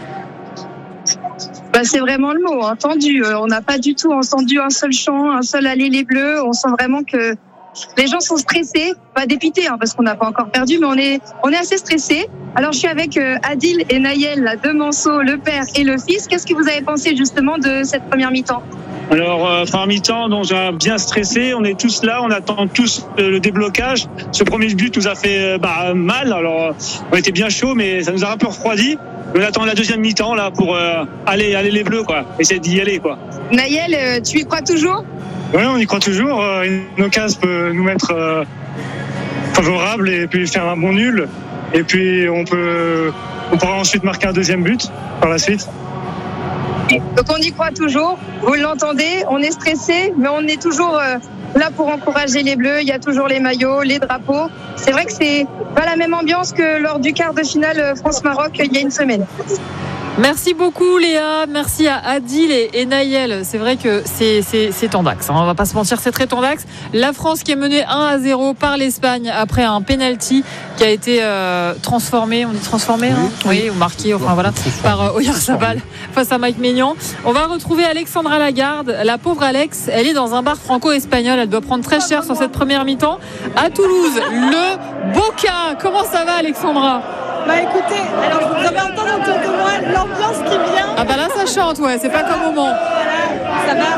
Bah, c'est vraiment le mot, hein, tendu. Euh, on n'a pas du tout entendu un seul chant, un seul aller les Bleus. On sent vraiment que les gens sont stressés, pas dépités, hein, parce qu'on n'a pas encore perdu, mais on est, on est assez stressés. Alors, je suis avec euh, Adil et Naël, là, deux Manceau, le père et le fils. Qu'est-ce que vous avez pensé justement de cette première mi-temps? Alors, euh, première mi-temps, donc j'ai bien stressé. On est tous là, on attend tous euh, le déblocage. Ce premier but nous a fait euh, bah, mal. Alors, on était bien chaud, mais ça nous a un peu refroidi. On attend la deuxième mi-temps là pour euh, aller, aller les Bleus, quoi. Essayer d'y aller, quoi. Naël, euh, tu y crois toujours? Oui, on y croit toujours. Une occasion peut nous mettre euh, favorable et puis faire un bon nul. Et puis on peut, on pourra ensuite marquer un deuxième but par la suite. Donc on y croit toujours, vous l'entendez, on est stressé, mais on est toujours euh, là pour encourager les Bleus. Il y a toujours les maillots, les drapeaux. C'est vrai que c'est pas la même ambiance que lors du quart de finale France-Maroc il y a une semaine. Merci beaucoup Léa, merci à Adil et, et Naël. C'est vrai que c'est, c'est, c'est tendax, hein. On va pas se mentir, c'est très tendax. La France qui est menée un à zéro par l'Espagne après un penalty qui a été euh, transformé, on dit transformé, hein oui, oui, ou marqué, enfin voilà, par euh, Oyarzabal face à Mike Maignan. On va retrouver Alexandra Lagarde. La pauvre Alex, elle est dans un bar franco-espagnol, elle doit prendre très cher sur cette première mi-temps. À Toulouse, le Boca. Comment ça va Alexandra ? Bah écoutez, alors vous avez entendu autour de moi l'ambiance qui vient. Ah bah là ça chante, ouais, c'est pas comme au Mans. Ça va.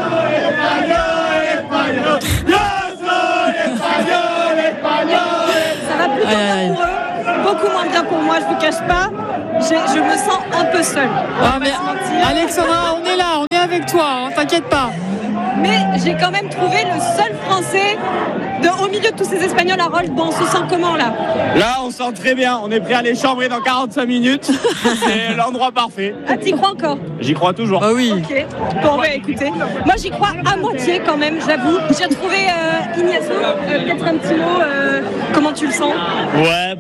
Ça va plutôt bien pour eux, beaucoup moins bien pour moi, je vous cache pas. Je, je me sens un peu seule. Ah mais Alexandra, on est là, on est avec toi, hein, t'inquiète pas. Mais j'ai quand même trouvé le seul Français de, au milieu de tous ces Espagnols. Harold, bon, on se sent comment là ? Là, on se sent très bien. On est prêt à les chambrer dans quarante-cinq minutes. C'est l'endroit parfait. Ah, t'y crois encore ? J'y crois toujours. Ah oui. Ok. Bon, bah écoutez, moi j'y crois à moitié quand même, j'avoue. J'ai retrouvé euh, Ignacio. Euh, peut-être un petit mot. Euh, comment tu le sens ? Ouais,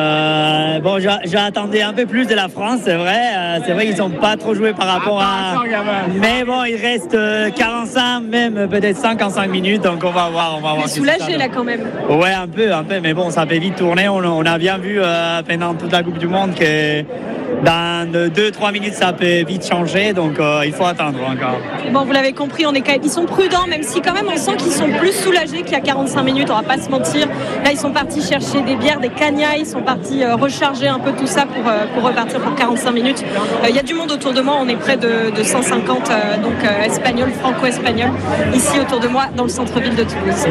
bah bon, j'attendais un peu plus de la France, c'est vrai. Euh, c'est vrai qu'ils sont pas trop joués par rapport à. Mais bon, il reste euh, quarante-cinq, même peut-être cinquante-cinq minutes, donc on va voir, on va voir. Soulagé là quand même. Ouais, un peu, un peu, mais bon, ça fait vite tourner. On, on a bien vu euh, pendant toute la Coupe du Monde que dans deux trois minutes, ça peut vite changer, donc euh, il faut attendre encore. Bon, vous l'avez compris, on est quand même, ils sont prudents, même si quand même on sent qu'ils sont plus soulagés qu'il y a quarante-cinq minutes, on va pas se mentir. Là, ils sont partis chercher des bières, des cagnas, ils sont partis euh, recharger un peu tout ça pour, euh, pour repartir pour quarante-cinq minutes. Il euh, y a du monde autour de moi, on est près de, de cent cinquante euh, donc euh, espagnols, franco-espagnols, ici autour de moi, dans le centre-ville de Toulouse.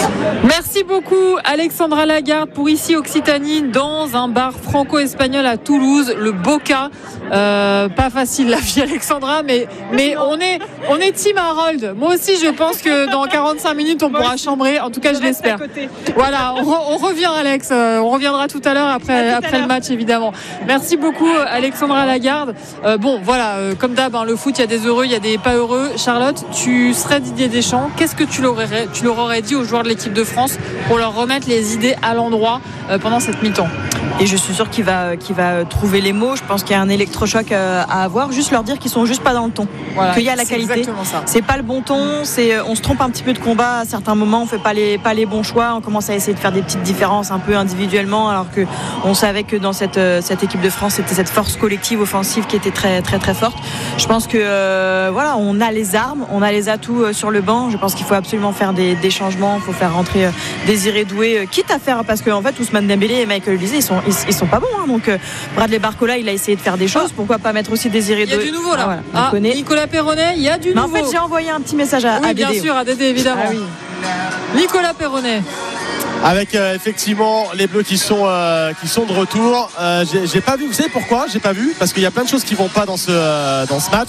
Merci beaucoup Alexandra Lagarde pour Ici Occitanie, dans un bar franco-espagnol à Toulouse, le Boca. Euh, pas facile la vie Alexandra, mais, mais on est, on est team Harold. Moi aussi je pense que dans quarante-cinq minutes on pourra chambrer, en tout cas je, je l'espère. Voilà, on, on revient Alex, euh, on reviendra tout à l'heure après, à après le match évidemment. Merci beaucoup Alexandra Lagarde. Euh, bon voilà, euh, comme d'hab hein, le foot, il y a des heureux, il y a des pas heureux. Charlotte, tu serais Didier Deschamps, qu'est-ce que tu leur aurais, tu leur aurais dit aux joueurs de l'équipe de France pour leur remettre les idées à l'endroit euh, pendant cette mi-temps? Et je suis sûre qu'il va, qu'il va trouver les mots. Je pense qu'il y a un électrochoc à avoir. Juste leur dire qu'ils sont juste pas dans le ton. Voilà, qu'il y a la qualité. C'est pas le bon ton. C'est, on se trompe un petit peu de combat à certains moments. On fait pas les, pas les bons choix. On commence à essayer de faire des petites différences un peu individuellement, alors que on savait que dans cette, cette équipe de France, c'était cette force collective offensive qui était très, très, très forte. Je pense que euh, voilà, on a les armes, on a les atouts sur le banc. Je pense qu'il faut absolument faire des, des changements. Il faut faire rentrer Désiré Doué, quitte à faire, parce qu'en fait, Ousmane Dembélé et Michael Olise, ils sont Ils, ils sont pas bons hein. Donc euh, Bradley Barcola il a essayé de faire des choses, pourquoi pas mettre aussi Désiré Doué. Il y a du nouveau là. Ah, voilà. ah, Nicolas Perronnet, il y a du Mais nouveau. en fait j'ai envoyé un petit message à, oui, à Dédé. Bien sûr à Dédé évidemment. Ah, oui. Nicolas Perronnet. Avec euh, effectivement les Bleus qui sont euh, qui sont de retour. Euh, j'ai, j'ai pas vu. Vous savez pourquoi j'ai pas vu? Parce qu'il y a plein de choses qui vont pas dans ce euh, dans ce match.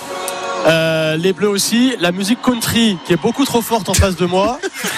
Euh, les Bleus aussi, la musique country qui est beaucoup trop forte en face de moi.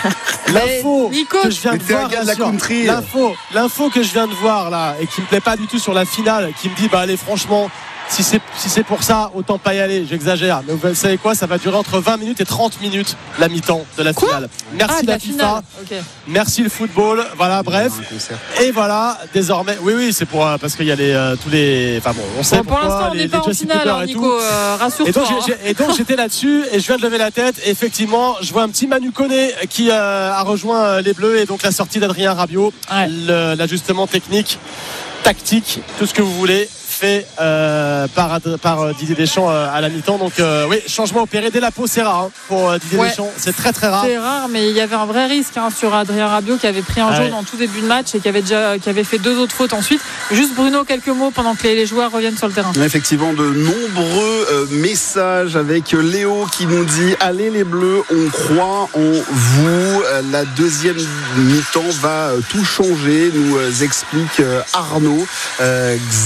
L'info Nico, que je viens de voir, de la country. L'info, l'info que je viens de voir là et qui me plaît pas du tout sur la finale, qui me dit bah allez franchement. Si c'est, si c'est pour ça, autant pas y aller, j'exagère. Mais vous savez quoi, ça va durer entre vingt minutes et trente minutes la mi-temps de la quoi finale. Merci ah, la, la FIFA, okay. Merci le football. Voilà, bref. Et voilà, désormais, oui, oui, c'est pour euh, parce qu'il y a les euh, tous les, enfin bon, on sait bon, pour pourquoi, l'instant, on n'est pas en finale, hein, Nico. Euh, rassure-toi. Et donc, hein. j'ai, et donc j'étais là-dessus et je viens de lever la tête. Et effectivement, je vois un petit Manu Koné qui euh, a rejoint les Bleus et donc la sortie d'Adrien Rabiot, ouais. le, l'ajustement technique, tactique, tout ce que vous voulez. Fait euh, par, par Didier Deschamps euh, à la mi-temps. Donc euh, oui, changement opéré dès la pause, c'est rare hein, pour euh, Didier ouais. Deschamps. C'est très très rare. C'est rare, mais il y avait un vrai risque hein, sur Adrien Rabiot qui avait pris un ah jaune ouais. en tout début de match et qui avait déjà qui avait fait deux autres fautes ensuite. Juste Bruno, quelques mots pendant que les, les joueurs reviennent sur le terrain. Effectivement, de nombreux euh, messages avec Léo qui nous dit allez les Bleus, on croit en vous. La deuxième mi-temps va tout changer, nous explique Arnaud. Euh, Xavier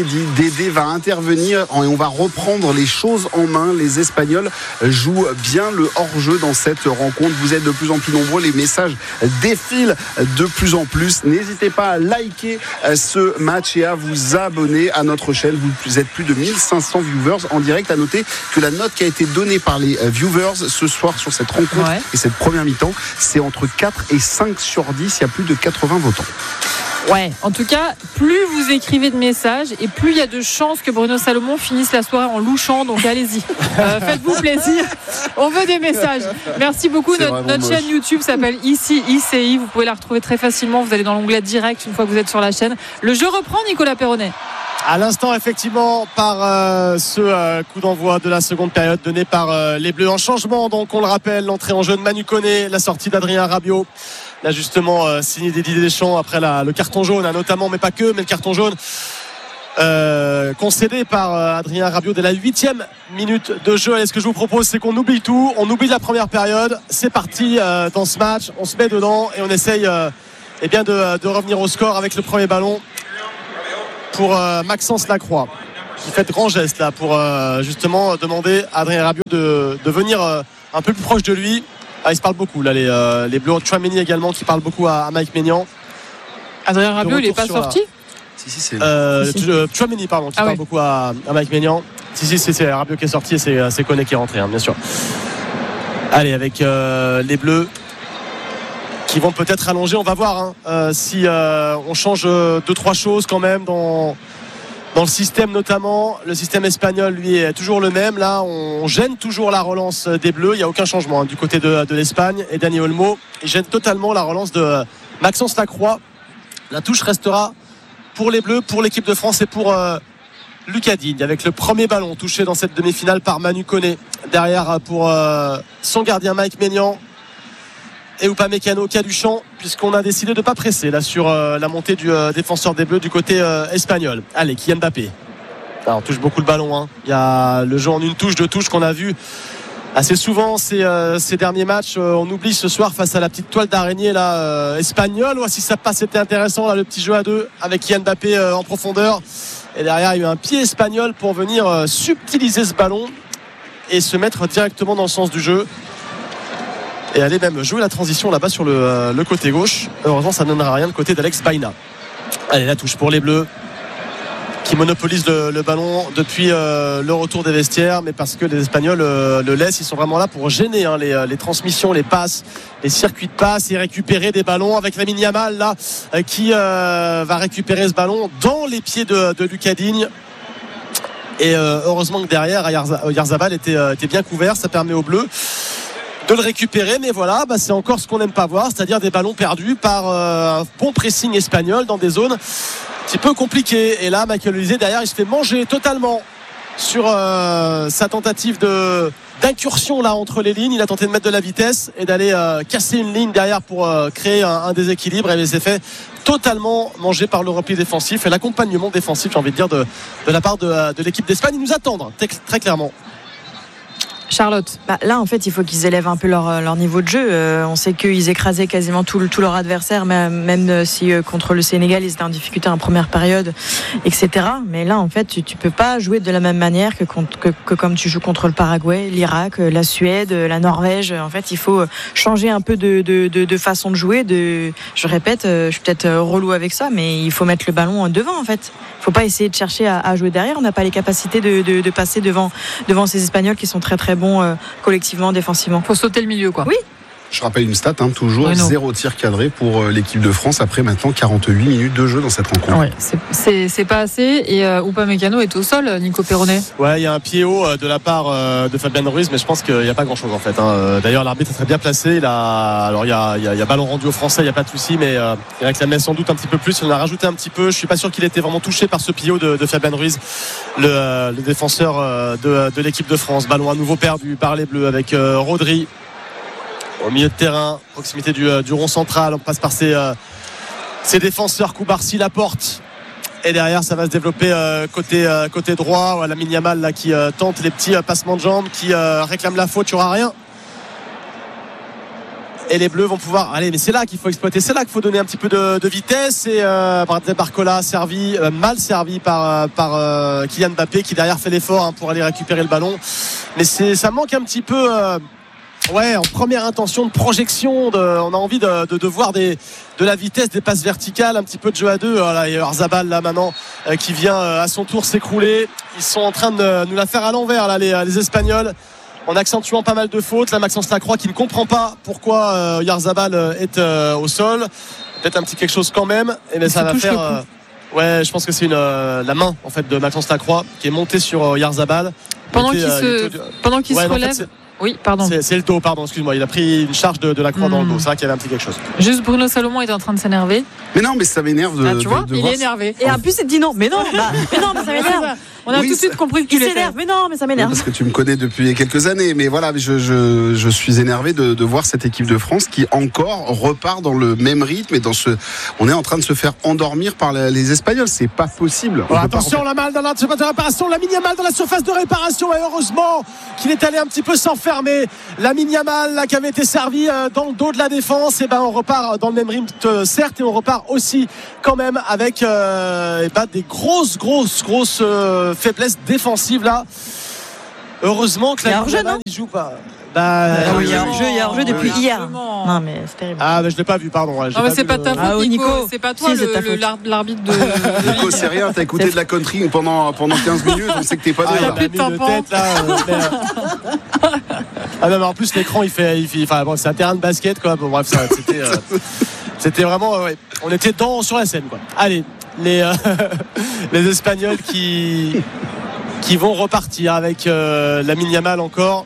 inédit. Dédé va intervenir et on va reprendre les choses en main. Les Espagnols jouent bien le hors-jeu dans cette rencontre. Vous êtes de plus en plus nombreux, les messages défilent de plus en plus. N'hésitez pas à liker ce match et à vous abonner à notre chaîne. Vous êtes plus de mille cinq cents viewers en direct. À noter que la note qui a été donnée par les viewers ce soir sur cette rencontre ouais. et cette première mi-temps, c'est entre quatre et cinq sur dix. Il y a plus de quatre-vingts votants. Ouais, en tout cas, plus vous écrivez de messages et plus il y a de chances que Bruno Salomon finisse la soirée en louchant, donc allez-y, euh, faites-vous plaisir, on veut des messages. Merci beaucoup. Notre, notre chaîne YouTube s'appelle Ici I C I, vous pouvez la retrouver très facilement, vous allez dans l'onglet direct une fois que vous êtes sur la chaîne. Le jeu reprend, Nicolas Perronnet. À l'instant, effectivement, par euh, ce euh, coup d'envoi de la seconde période donné par euh, les Bleus en changement. Donc, on le rappelle, l'entrée en jeu de Manu Koné, la sortie d'Adrien Rabiot, l'ajustement euh, signé Didier Deschamps après la, le carton jaune, hein, notamment, mais pas que, mais le carton jaune euh, concédé par euh, Adrien Rabiot dès la huitième minute de jeu. Et ce que je vous propose, c'est qu'on oublie tout, on oublie la première période. C'est parti euh, dans ce match, on se met dedans et on essaye euh, eh bien de, de revenir au score avec le premier ballon pour euh, Maxence Lacroix, qui fait de grands gestes là pour euh, justement demander à Adrien Rabiot de, de venir euh, un peu plus proche de lui. Ah, ils se parlent beaucoup là, les, euh, les Bleus. Tchouaméni également qui parle beaucoup à, à Mike Maignan. Adrien Rabiot, il n'est pas sorti la... Si, si, c'est. Euh, si, si. Tchouaméni, pardon, qui ah, parle ouais. beaucoup à, à Mike Maignan. Si, si, c'est, c'est Rabiot qui est sorti et c'est, c'est Koné qui est rentré, hein, bien sûr. Allez, avec euh, les Bleus qui vont peut-être rallonger, on va voir hein, euh, si euh, on change euh, deux trois choses quand même dans dans le système, notamment le système espagnol lui est toujours le même. Là on gêne toujours la relance des Bleus, il n'y a aucun changement hein, du côté de, de l'Espagne, et Dani Olmo il gêne totalement la relance de Maxence Lacroix. La touche restera pour les Bleus, pour l'équipe de France et pour euh, Lucas Digne, avec le premier ballon touché dans cette demi-finale par Manu Koné, derrière pour euh, son gardien Mike Maignan et Upamecano qui a du champ, puisqu'on a décidé de ne pas presser là sur euh, la montée du euh, défenseur des Bleus du côté euh, espagnol. Allez, Kylian Mbappé. Alors, on touche beaucoup le ballon hein. Il y a le jeu en une touche, deux touches qu'on a vu assez souvent ces, euh, ces derniers matchs. Euh, on oublie ce soir face à la petite toile d'araignée là, euh, espagnole. Ouais, si ça passe, c'était intéressant là, le petit jeu à deux avec Kylian Mbappé euh, en profondeur. Et derrière, il y a eu un pied espagnol pour venir euh, subtiliser ce ballon et se mettre directement dans le sens du jeu. Et aller même jouer la transition là-bas sur le, euh, le côté gauche. Heureusement, ça ne donnera rien de côté d'Alex Baena. Allez, la touche pour les Bleus qui monopolisent le, le ballon depuis euh, le retour des vestiaires, mais parce que les Espagnols euh, le laissent. Ils sont vraiment là pour gêner hein, les, les transmissions, les passes, les circuits de passes et récupérer des ballons avec Lamine Yamal là euh, qui euh, va récupérer ce ballon dans les pieds de, de Lucas Digne. Et euh, heureusement que derrière Oyarzabal était, euh, était bien couvert. Ça permet aux Bleus de le récupérer, mais voilà, bah c'est encore ce qu'on n'aime pas voir, c'est-à-dire des ballons perdus par euh, un bon pressing espagnol dans des zones un petit peu compliquées. Et là, Michael Olise derrière, il se fait manger totalement sur euh, sa tentative de d'incursion là entre les lignes. Il a tenté de mettre de la vitesse et d'aller euh, casser une ligne derrière pour euh, créer un, un déséquilibre, et il s'est fait totalement manger par le repli défensif et l'accompagnement défensif, j'ai envie de dire, de, de la part de, de l'équipe d'Espagne. Ils nous attendent très, très clairement. Charlotte. Bah, là, en fait, il faut qu'ils élèvent un peu leur, leur niveau de jeu. Euh, on sait qu'ils écrasaient quasiment tout, tout leur adversaire, même, même si euh, contre le Sénégal, ils étaient en difficulté en première période, et cetera. Mais là, en fait, tu, tu peux pas jouer de la même manière que, que, que comme tu joues contre le Paraguay, l'Irak, la Suède, la Norvège. En fait, il faut changer un peu de, de, de, de façon de jouer. De, je répète, je suis peut-être relou avec ça, mais il faut mettre le ballon devant, en fait. Il faut pas essayer de chercher à, à jouer derrière. On n'a pas les capacités de, de, de passer devant, devant ces Espagnols qui sont très très bons euh, collectivement, défensivement. Faut sauter le milieu, quoi. Oui. Je rappelle une stat, hein, toujours oui, zéro tir cadré pour l'équipe de France après maintenant quarante-huit minutes de jeu dans cette rencontre. Ouais, c'est, c'est, c'est pas assez. Et euh, Upamecano est au sol, Nico Perronnet. Ouais, il y a un pied haut de la part euh, de Fabien Ruiz, mais je pense qu'il n'y a pas grand chose en fait. Hein. D'ailleurs, l'arbitre est très bien placé. Il a, alors il y a, il y a, il y a ballon rendu aux Français, il n'y a pas de souci, mais euh, il réclamait sans doute un petit peu plus. Il en a rajouté un petit peu. Je suis pas sûr qu'il était vraiment touché par ce pied haut de, de Fabien Ruiz, le, le défenseur de, de l'équipe de France. Ballon à nouveau perdu par les Bleus avec euh, Rodri. Au milieu de terrain, proximité du, du rond central, on passe par ses, euh, ses défenseurs, Koubarsi, Laporte, et derrière ça va se développer euh, côté, euh, côté droit. Voilà, Lamine Yamal là, qui euh, tente les petits euh, passements de jambes, qui euh, réclame la faute, il n'y aura rien. Et les Bleus vont pouvoir. Allez, mais c'est là qu'il faut exploiter. C'est là qu'il faut donner un petit peu de, de vitesse. Et euh, Bradley Barcola servi, euh, mal servi par, par euh, Kylian Mbappé qui derrière fait l'effort hein, pour aller récupérer le ballon. Mais c'est, ça manque un petit peu. Euh, ouais, en première intention de projection. De, on a envie de, de, de voir des, de la vitesse, des passes verticales, un petit peu de jeu à deux. Voilà, il y a Oyarzabal là maintenant euh, qui vient euh, à son tour s'écrouler. Ils sont en train de nous la faire à l'envers là, les, les Espagnols. En accentuant pas mal de fautes, là Maxence Lacroix qui ne comprend pas pourquoi euh, Oyarzabal est euh, au sol. Peut-être un petit quelque chose quand même. Et ben ça va faire. Euh, ouais, je pense que c'est une euh, la main en fait de Maxence Lacroix qui est montée sur euh, Oyarzabal. Pendant qu'il euh, se était, pendant qu'il ouais, se relève. En fait, oui, pardon. C'est, c'est le dos, pardon, excuse-moi. Il a pris une charge de, de Lacroix mmh. dans le dos. C'est vrai qu'il y avait un petit quelque chose. Juste Bruno Salomon est en train de s'énerver. Mais non, mais ça m'énerve de. Ah, tu vois, de, de il voir est énervé. Et en plus, il dit non. Mais non, bah, mais non, mais ça m'énerve. On a oui, tout de suite compris qu'il s'énerve. Mais non, mais ça m'énerve. Parce que tu me connais depuis quelques années. Mais voilà, je, je, je suis énervé de, de voir cette équipe de France qui encore repart dans le même rythme et dans ce. On est en train de se faire endormir par les Espagnols. C'est pas possible. Oh, attention, pas... la malle dans la surface de réparation. La Yamal dans la surface de réparation. Et heureusement qu'il est allé un petit peu s'enfermer. La Yamal là qui avait été servi dans le dos de la défense. Et ben on repart dans le même rythme, certes, et on repart aussi quand même avec euh, et ben, des grosses, grosses, grosses. Euh, faiblesse défensive là. Heureusement que la Yamal il joue pas. Bah, ah oui, il y a hors-jeu, il y a hors-jeu depuis oui, hier. Non mais c'est terrible. Ah mais je l'ai pas vu, pardon. Ouais, non mais c'est pas ta faute, ah, Nico. Nico. C'est pas toi si, le, c'est le, l'arbitre de. Nico, c'est rien. T'as écouté de la country pendant pendant quinze minutes. On sait que t'es pas ah, bien. Il a plus de tête là. Euh, mais, euh... ah non mais en plus l'écran il fait, il fait... enfin bon c'est un terrain de basket quoi. Bon, bref ça, c'était euh... c'était vraiment euh, ouais. On était dans sur la scène quoi. Allez. Les, euh, les Espagnols qui, qui vont repartir avec euh, Lamine Yamal encore.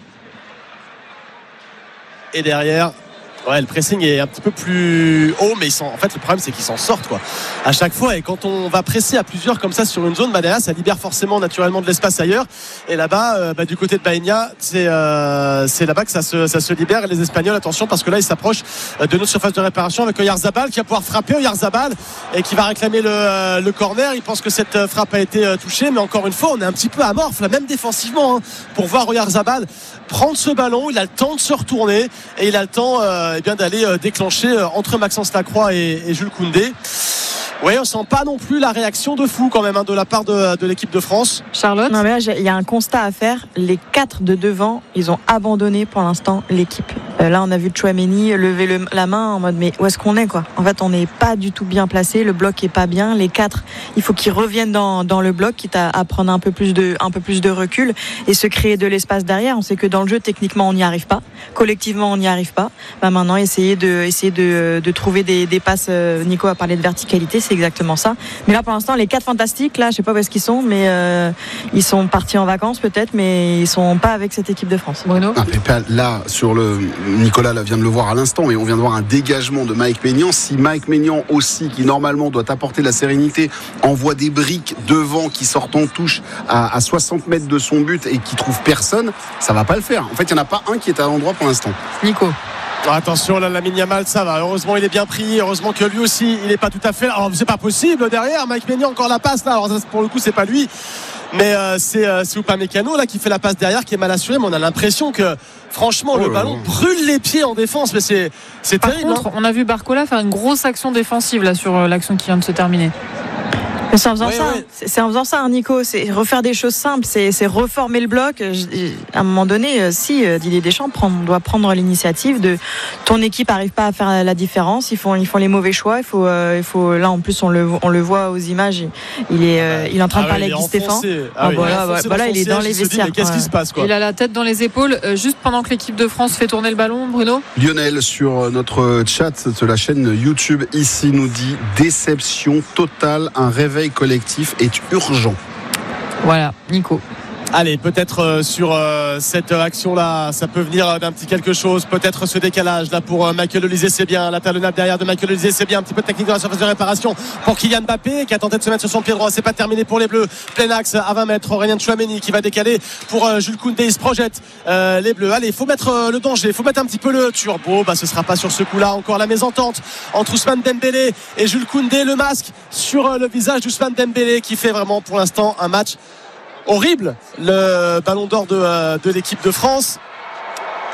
Et derrière, ouais, le pressing est un petit peu plus haut, mais ils sont, en fait, le problème, c'est qu'ils s'en sortent, quoi. À chaque fois, et quand on va presser à plusieurs comme ça sur une zone, bah derrière, ça libère forcément naturellement de l'espace ailleurs. Et là-bas, euh, bah, du côté de Baïnia, c'est, euh, c'est là-bas que ça se, ça se libère. Et les Espagnols, attention, parce que là, ils s'approchent de notre surface de réparation avec Oyarzabal qui va pouvoir frapper Oyarzabal et qui va réclamer le, euh, le corner. Il pense que cette frappe a été euh, touchée, mais encore une fois, on est un petit peu amorphe, là, même défensivement, hein, pour voir Oyarzabal prendre ce ballon. Il a le temps de se retourner et il a le temps euh, eh bien, d'aller euh, déclencher euh, entre Maxence Lacroix et, et Jules Koundé. Oui, on sent pas non plus la réaction de fou quand même hein, de la part de, de l'équipe de France. Charlotte. Non mais là, il y a un constat à faire. Les quatre de devant, ils ont abandonné pour l'instant l'équipe. Euh, là, on a vu Tchouaméni lever le, la main en mode mais où est-ce qu'on est quoi ? En fait, on n'est pas du tout bien placé. Le bloc est pas bien. Les quatre, il faut qu'ils reviennent dans, dans le bloc, quitte à, à prendre un peu plus de un peu plus de recul et se créer de l'espace derrière. On sait que dans le jeu, techniquement, on n'y arrive pas. Collectivement, on n'y arrive pas. Bah, maintenant, essayer de essayer de, de trouver des, des passes. Nico a parlé de verticalité. C'est exactement ça. Mais là, pour l'instant, les quatre fantastiques, là, je sais pas où est-ce qu'ils sont, mais euh, ils sont partis en vacances peut-être, mais ils sont pas avec cette équipe de France. Bruno. Ah, mais pas là, sur le Nicolas là, vient de le voir à l'instant, mais on vient de voir un dégagement de Mike Maignan. Si Mike Maignan aussi, qui normalement doit apporter de la sérénité, envoie des briques devant qui sortent en touche à, à soixante mètres de son but et qui trouve personne, ça va pas le faire. En fait, il n'y en a pas un qui est à l'endroit pour l'instant. Nico. Attention là, Lamine Yamal, ça va. Heureusement il est bien pris. Heureusement que lui aussi il n'est pas tout à fait là. Alors c'est pas possible derrière. Mike Maignan encore la passe là. Alors pour le coup c'est pas lui, mais euh, c'est euh, c'est Upamecano là qui fait la passe derrière, qui est mal assuré. Mais on a l'impression que franchement oh le ballon là. brûle les pieds en défense. Mais c'est c'est Par terrible. Contre, hein. on a vu Barcola faire une grosse action défensive là sur euh, l'action qui vient de se terminer. Mais c'est en faisant oui, ça, oui. c'est en faisant ça, hein, Nico. C'est refaire des choses simples, c'est, c'est reformer le bloc. À un moment donné, si Didier Deschamps prend, doit prendre l'initiative de ton équipe n'arrive pas à faire la différence, ils font, ils font les mauvais choix. Il faut, euh, il faut. Là, en plus, on le, on le voit aux images. Il est, euh, il est en train ah de parler avec Guy Stéphane. Ah, ah voilà, voilà, voilà, il est dans les vestiaires. Dit, qu'est-ce qui se passe quoi ? Il a la tête dans les épaules. Euh, juste pendant que l'équipe de France fait tourner le ballon, Bruno. Lionel sur notre chat de la chaîne YouTube ici nous dit déception totale, un réveil collectif est urgent. Voilà, Nico. Allez, peut-être euh, sur euh, cette action-là, ça peut venir d'un petit quelque chose. Peut-être ce décalage là pour euh, Michael Olise, c'est bien. La talonnade derrière de Michael Olise, c'est bien. Un petit peu de technique dans la surface de réparation pour Kylian Mbappé qui a tenté de se mettre sur son pied droit. C'est pas terminé pour les Bleus. Plein axe à vingt mètres. Aurélien Tchouaméni qui va décaler pour euh, Jules Koundé. Il se projette euh, les Bleus. Allez, il faut mettre euh, le danger. Il faut mettre un petit peu le turbo. Bah, ce sera pas sur ce coup-là. Encore la mésentente entre Ousmane Dembélé et Jules Koundé. Le masque sur euh, le visage d'Ousmane Dembélé qui fait vraiment pour l'instant un match horrible, le ballon d'or de, de l'équipe de France.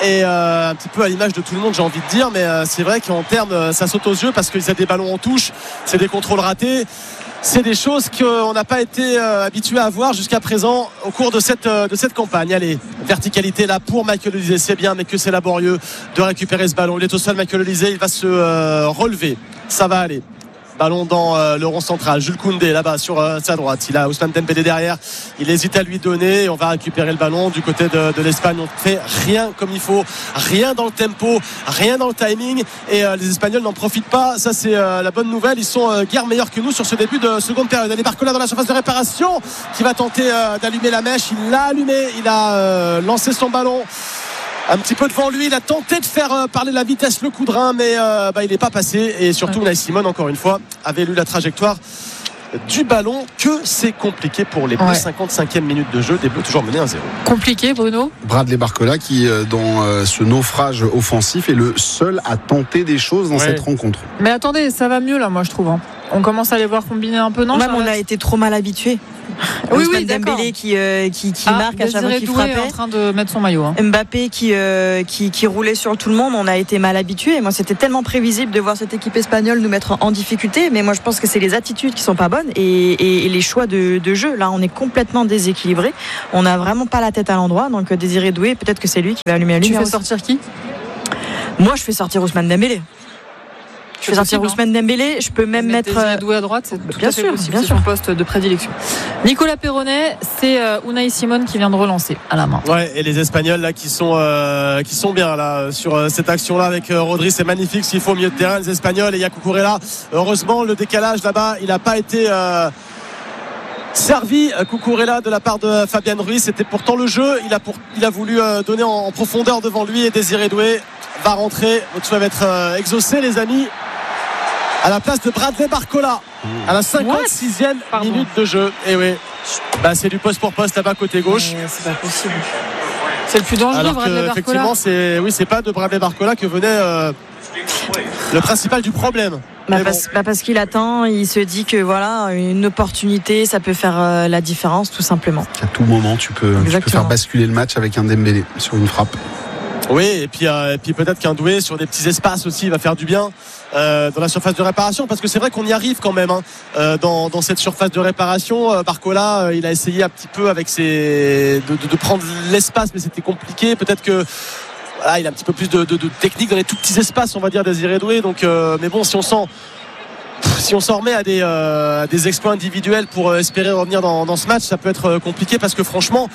et euh, un petit peu à l'image de tout le monde, j'ai envie de dire, mais euh, c'est vrai qu'en termes, ça saute aux yeux parce qu'il y a des ballons en touche, c'est des contrôles ratés. C'est des choses qu'on n'a pas été euh, habitué à voir jusqu'à présent au cours de cette, euh, de cette campagne. Allez, verticalité là pour Michael Olise, c'est bien, mais que c'est laborieux de récupérer ce ballon. Il est au sol, Michael Olise, il va se euh, relever. Ça va aller. Ballon dans euh, le rond central. Jules Koundé là-bas sur euh, sa droite. Il a Ousmane Dembélé derrière. Il hésite à lui donner. Et on va récupérer le ballon du côté de, de l'Espagne. On fait rien comme il faut, rien dans le tempo, rien dans le timing. Et euh, les Espagnols n'en profitent pas. Ça, c'est euh, la bonne nouvelle. Ils sont euh, guère meilleurs que nous sur ce début de seconde période. Allez, Barcola dans la surface de réparation qui va tenter euh, d'allumer la mèche. Il l'a allumé. Il a euh, lancé son ballon un petit peu devant lui, il a tenté de faire euh, parler la vitesse le coup de rein, mais euh, bah, il n'est pas passé. Et surtout Unai Simon, encore une fois, avait lu la trajectoire du ballon. Que c'est compliqué pour les Bleus. Ouais. cinquante-cinquième minute de jeu, des Bleus toujours menés un zéro. Compliqué, Bruno. Bradley Barcola qui dans ce naufrage offensif est le seul à tenter des choses dans ouais. cette rencontre. Mais attendez, ça va mieux là, moi je trouve, hein. On commence à les voir combiner un peu, non? Même on a été trop mal habitués. Oui, oui, Dembélé qui, euh, qui, qui ah, marque à chaque fois qu'il frappait. En train de mettre son maillot. Hein. Mbappé qui, euh, qui, qui roulait sur tout le monde. On a été mal habitués. Moi, c'était tellement prévisible de voir cette équipe espagnole nous mettre en difficulté. Mais moi, je pense que c'est les attitudes qui sont pas bonnes et, et, et les choix de, de jeu. Là, on est complètement déséquilibré. On n'a vraiment pas la tête à l'endroit. Donc, Désiré Doué, peut-être que c'est lui qui va allumer la lumière. Tu fais sortir qui? Moi, je fais sortir Ousmane Dembélé. Je vais sortir Ousmane Dembélé, je peux même mettre Désiré Doué à droite, c'est tout bien à fait sûr, possible, bien c'est sûr. son poste de prédilection. Nicolas Perronnet, c'est euh, Unai Simon qui vient de relancer à la main. Ouais, et les Espagnols là qui sont euh, qui sont bien là sur euh, cette action là avec euh, Rodri, c'est magnifique. S'il faut au milieu de terrain les Espagnols et il y a Cucurella. Heureusement le décalage là-bas, il n'a pas été euh, servi. Cucurella de la part de Fabian Ruiz, c'était pourtant le jeu. Il a pour, il a voulu euh, donner en, en profondeur devant lui et Désiré Doué va rentrer. Votre souhait va être euh, exaucé les amis. À la place de Bradley Barcola à la cinquante-sixième minute de jeu. Et oui, bah, c'est du poste pour poste là-bas côté gauche. Mais c'est pas possible. C'est le plus dangereux. Alors Bradley que, Barcola. effectivement, c'est oui, c'est pas de Bradley Barcola que venait euh, le principal du problème. Bah parce, bon. bah parce qu'il attend, il se dit que voilà, une opportunité, ça peut faire euh, la différence tout simplement. À tout moment, tu peux, tu peux faire basculer le match avec un Dembélé sur une frappe. Oui, et puis, euh, et puis peut-être qu'un Doué sur des petits espaces aussi va faire du bien euh, dans la surface de réparation, parce que c'est vrai qu'on y arrive quand même hein, euh, dans, dans cette surface de réparation. Euh, Barcola, euh, il a essayé un petit peu avec ses de, de, de prendre l'espace, mais c'était compliqué. Peut-être que voilà, il a un petit peu plus de, de, de technique dans les tout petits espaces, on va dire, Désiré Doué. Donc, euh, mais bon, si on s'en si on s'en remet à des, euh, à des exploits individuels pour euh, espérer revenir dans, dans ce match, ça peut être euh, compliqué parce que franchement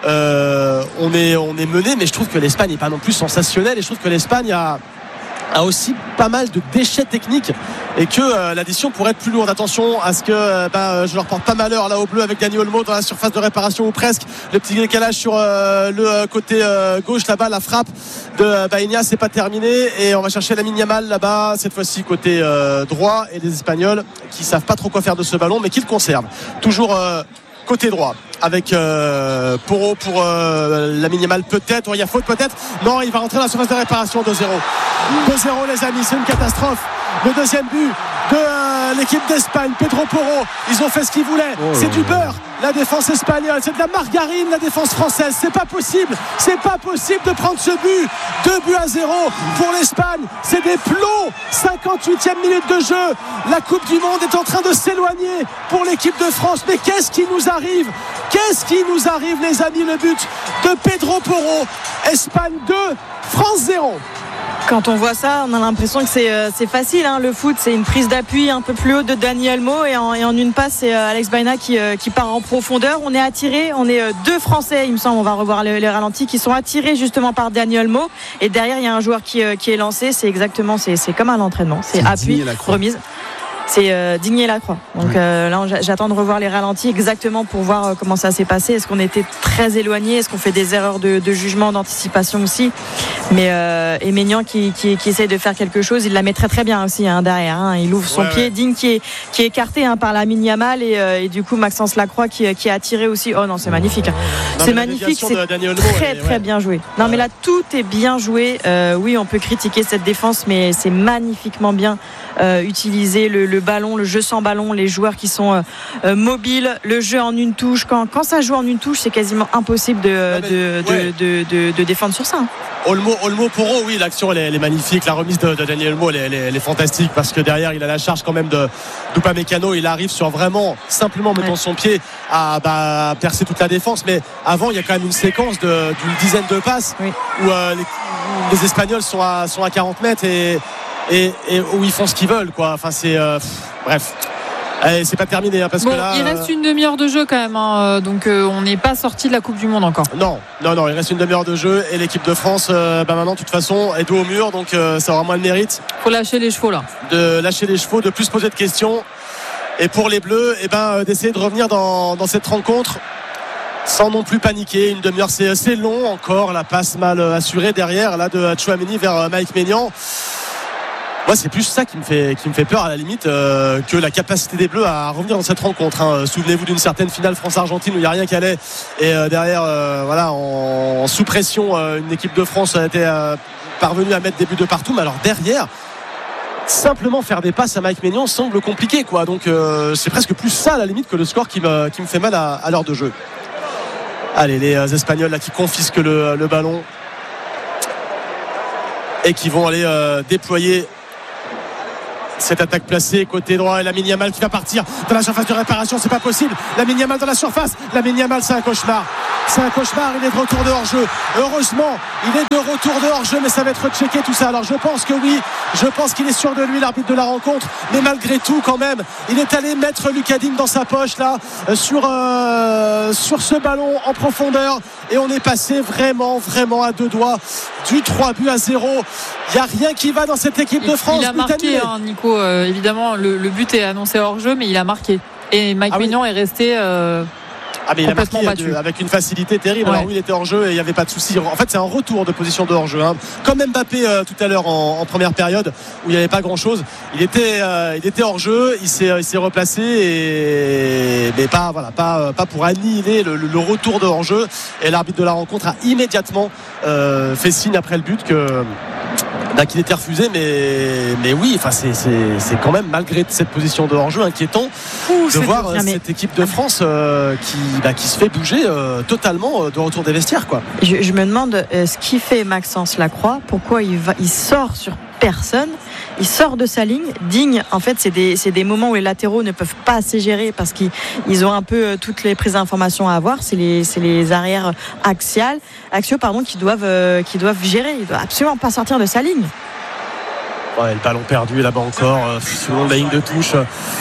euh, on est on est mené, mais je trouve que l'Espagne n'est pas non plus sensationnelle et je trouve que l'Espagne a a aussi pas mal de déchets techniques et que euh, l'addition pourrait être plus lourde. Attention à ce que euh, bah, je leur porte pas malheur là au bleu avec Dani Olmo dans la surface de réparation ou presque. Le petit décalage sur euh, le euh, côté euh, gauche là-bas, la frappe de euh, Baïnia, c'est pas terminé et on va chercher Lamine Yamal là-bas, cette fois-ci côté euh, droit, et les Espagnols qui savent pas trop quoi faire de ce ballon mais qui le conservent toujours euh, côté droit avec euh, Porro pour euh, Lamine Yamal peut-être. Il y a faute peut-être. Non, il va rentrer dans la surface de réparation. deux zéro. deux zéro les amis, c'est une catastrophe. Le deuxième but de euh, l'équipe d'Espagne, Pedro Porro. Ils ont fait ce qu'ils voulaient. Oh c'est du beurre, la défense espagnole. C'est de la margarine, la défense française. C'est pas possible. C'est pas possible de prendre ce but. Deux buts à zéro pour l'Espagne. C'est des plombs. cinquante-huitième minute de jeu. La Coupe du Monde est en train de s'éloigner pour l'équipe de France. Mais qu'est-ce qui nous arrive? Qu'est-ce qui nous arrive les amis? Le but de Pedro Porro. Espagne deux, France zéro. Quand on voit ça, on a l'impression que c'est, euh, c'est facile hein. Le foot, c'est une prise d'appui un peu plus haut de Dani Olmo et en, et en une passe, c'est euh, Alex Baïna qui, euh, qui part en profondeur. On est attiré, on est euh, deux Français, il me semble, on va revoir les, les ralentis, qui sont attirés justement par Dani Olmo. Et derrière, il y a un joueur qui, euh, qui est lancé. C'est exactement, c'est, c'est comme à l'entraînement. C'est, c'est appui, remise. C'est euh, Digné Lacroix. Donc euh, là, j'attends de revoir les ralentis exactement pour voir euh, comment ça s'est passé. Est-ce qu'on était très éloigné? Est-ce qu'on fait des erreurs de, de jugement, d'anticipation aussi? Mais euh, et Maignan qui, qui, qui essaye de faire quelque chose, il la met très très bien aussi hein, derrière. Hein. Il ouvre son ouais, pied. Ouais. Digne qui est, qui est écarté hein, par Lamine Yamal et, euh, et du coup Maxence Lacroix qui, qui est attiré aussi. Oh non, c'est magnifique. Hein. Non, c'est magnifique. C'est Olmo, très très ouais. bien joué. Non mais là tout est bien joué. Euh, oui, on peut critiquer cette défense, mais c'est magnifiquement bien euh, utilisé le, le le ballon, le jeu sans ballon, les joueurs qui sont euh, mobiles, le jeu en une touche. Quand, quand ça joue en une touche, c'est quasiment impossible de, non, mais, de, ouais. de, de, de, de défendre sur ça. Olmo, Olmo Poro, oui, l'action elle est, elle est magnifique. La remise de, de Daniel Olmo, elle est, elle, est, elle est fantastique parce que derrière, il a la charge quand même de d'Upamecano. Il arrive sur vraiment simplement mettant ouais. son pied à bah, percer toute la défense. Mais avant, il y a quand même une séquence de, d'une dizaine de passes oui. où euh, les, les Espagnols sont à, sont à quarante mètres et, et, et où ils font ce qu'ils veulent, quoi. Enfin, c'est euh, pff, bref. Allez, c'est pas terminé hein, parce bon, que là il reste une demi-heure de jeu quand même hein, donc euh, on n'est pas sorti de la Coupe du Monde encore. Non, non, non, il reste une demi-heure de jeu et l'équipe de France euh, bah maintenant de toute façon est dos au mur donc euh, ça aura moins de mérite. Faut lâcher les chevaux là. De lâcher les chevaux, de plus poser de questions et pour les Bleus, et eh ben euh, d'essayer de revenir dans, dans cette rencontre sans non plus paniquer. Une demi-heure c'est, c'est long encore, la passe mal assurée derrière là de Tchouaméni vers Mike Maignan. Moi, c'est plus ça qui me fait, qui me fait peur à la limite euh, que la capacité des Bleus à revenir dans cette rencontre. Hein. Souvenez-vous d'une certaine finale France-Argentine où il n'y a rien qui allait et euh, derrière, euh, voilà, en, en sous pression, euh, une équipe de France a été euh, parvenue à mettre des buts de partout. Mais alors derrière, simplement faire des passes à Mike Maignan semble compliqué, quoi. Donc euh, c'est presque plus ça à la limite que le score qui me, qui me fait mal à, à l'heure de jeu. Allez, les euh, Espagnols là qui confisquent le, le ballon et qui vont aller euh, déployer cette attaque placée côté droit et Lamine Yamal qui va partir dans la surface de réparation, c'est pas possible. Lamine Yamal dans la surface, Lamine Yamal c'est un cauchemar, c'est un cauchemar, il est de retour de hors-jeu. Heureusement, il est de retour de hors-jeu, mais ça va être checké tout ça. Alors je pense que oui, je pense qu'il est sûr de lui, l'arbitre de la rencontre, mais malgré tout quand même, il est allé mettre Lucas Digne dans sa poche là sur euh, sur ce ballon en profondeur et on est passé vraiment vraiment à deux doigts du trois buts à zéro. Il n'y a rien qui va dans cette équipe de France. Il a marqué hein, Nico, euh, évidemment le, le but est annoncé hors jeu mais il a marqué et Mike ah Maignan oui. est resté euh, ah mais il a marqué de, avec une facilité terrible. Ouais. Alors oui, il était hors jeu et il n'y avait pas de souci. En fait c'est un retour de position de hors jeu hein. Comme Mbappé euh, tout à l'heure en, en première période où il n'y avait pas grand chose. Il était, euh, il était hors jeu, il s'est, il s'est replacé et mais pas, voilà, pas, pas pour annihiler le, le retour de hors jeu. Et l'arbitre de la rencontre a immédiatement euh, fait signe après le but que bah, qu'il était refusé, mais, mais oui, enfin, c'est, c'est, c'est quand même malgré cette position de hors-jeu inquiétant Ouh, de voir euh, cette équipe de France euh, qui, bah, qui se fait bouger euh, totalement euh, de retour des vestiaires, quoi. Je, je me demande euh, ce qui fait Maxence Lacroix, pourquoi il, va, il sort sur personne, il sort de sa ligne. Digne, en fait, c'est des, c'est des moments où les latéraux ne peuvent pas assez gérer parce qu'ils ils ont un peu euh, toutes les prises d'informations à avoir. C'est les, c'est les arrières axiales, axiaux, pardon, qui doivent, euh, qui doivent gérer. Il ne doit absolument pas sortir de sa ligne. Ouais, le ballon perdu là-bas encore, euh, selon la ligne de touche.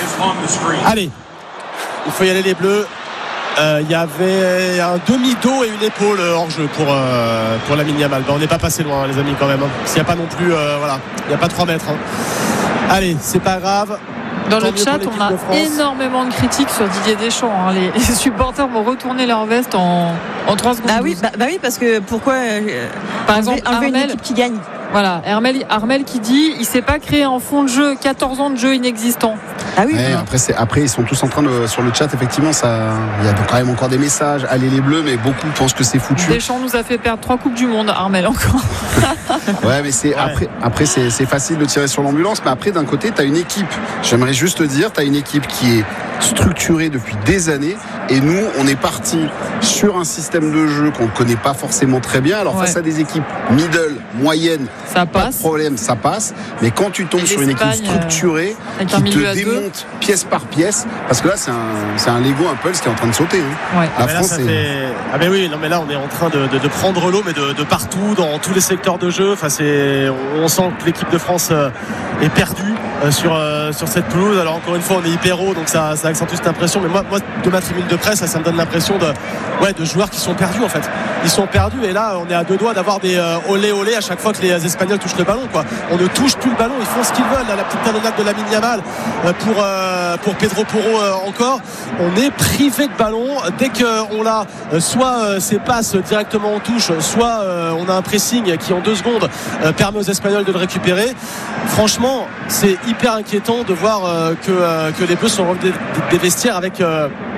Allez, il faut y aller les Bleus. Il euh, y avait un demi-dos et une épaule hors jeu pour, euh, pour Lamine Yamal. Ben, on n'est pas passé loin, hein, les amis, quand même. Hein. S'il n'y a pas non plus, euh, voilà, il n'y a pas trois mètres. Hein. Allez, c'est pas grave. Dans le chat, on a énormément de critiques sur Didier Deschamps. Hein. Les, les supporters vont retourner leur veste en, en trois secondes. Bah oui, bah, bah oui, parce que pourquoi euh, par exemple, enlever une équipe qui gagne. Voilà, Armel, Armel qui dit il ne s'est pas créé en fond de jeu, quatorze ans de jeu inexistant. Ah oui. Ouais, après, c'est, après, ils sont tous en train de sur le chat. Effectivement, ça, il y a quand même encore des messages. Allez les Bleus, mais beaucoup pensent que c'est foutu. Deschamps nous a fait perdre trois coupes du monde, Armel encore. Ouais, mais c'est ouais. après, après c'est, c'est facile de tirer sur l'ambulance. Mais après, d'un côté, tu as une équipe. J'aimerais juste te dire, tu as une équipe qui est structurée depuis des années. Et nous, on est parti sur un système de jeu qu'on ne connaît pas forcément très bien. Alors ouais. face à des équipes middle, moyennes, ça pas passe. de problème, ça passe. Mais quand tu tombes sur une équipe structurée euh, qui te démonte pièce par pièce, parce que là c'est un, c'est un Lego, un Pulse qui est en train de sauter. Hein. Ouais. La ah France là, fait... Ah mais oui, non mais là on est en train de, de, de prendre l'eau, mais de, de partout, dans tous les secteurs de jeu. Enfin, c'est... On sent que l'équipe de France est perdue sur, sur cette pelouse. Alors encore une fois, on est hyper haut, donc ça, ça accentue cette impression. Mais moi, moi de ma tribune de presse, ça, ça me donne l'impression de, ouais, de joueurs qui sont perdus en fait. Ils sont perdus et là on est à deux doigts d'avoir des euh, olé olé à chaque fois que les Espagnols touchent le ballon, quoi. On ne touche plus le ballon, ils font ce qu'ils veulent. Là, la petite talonnade de Lamine Yamal euh, pour, euh, pour Pedro Porro euh, encore. On est privé de ballon dès qu'on l'a, euh, soit euh, c'est passes directement en touche, soit euh, on a un pressing qui en deux secondes euh, permet aux Espagnols de le récupérer. Franchement, c'est hyper inquiétant de voir euh, que, euh, que les Bleus sont revenus des, des vestiaires avec euh,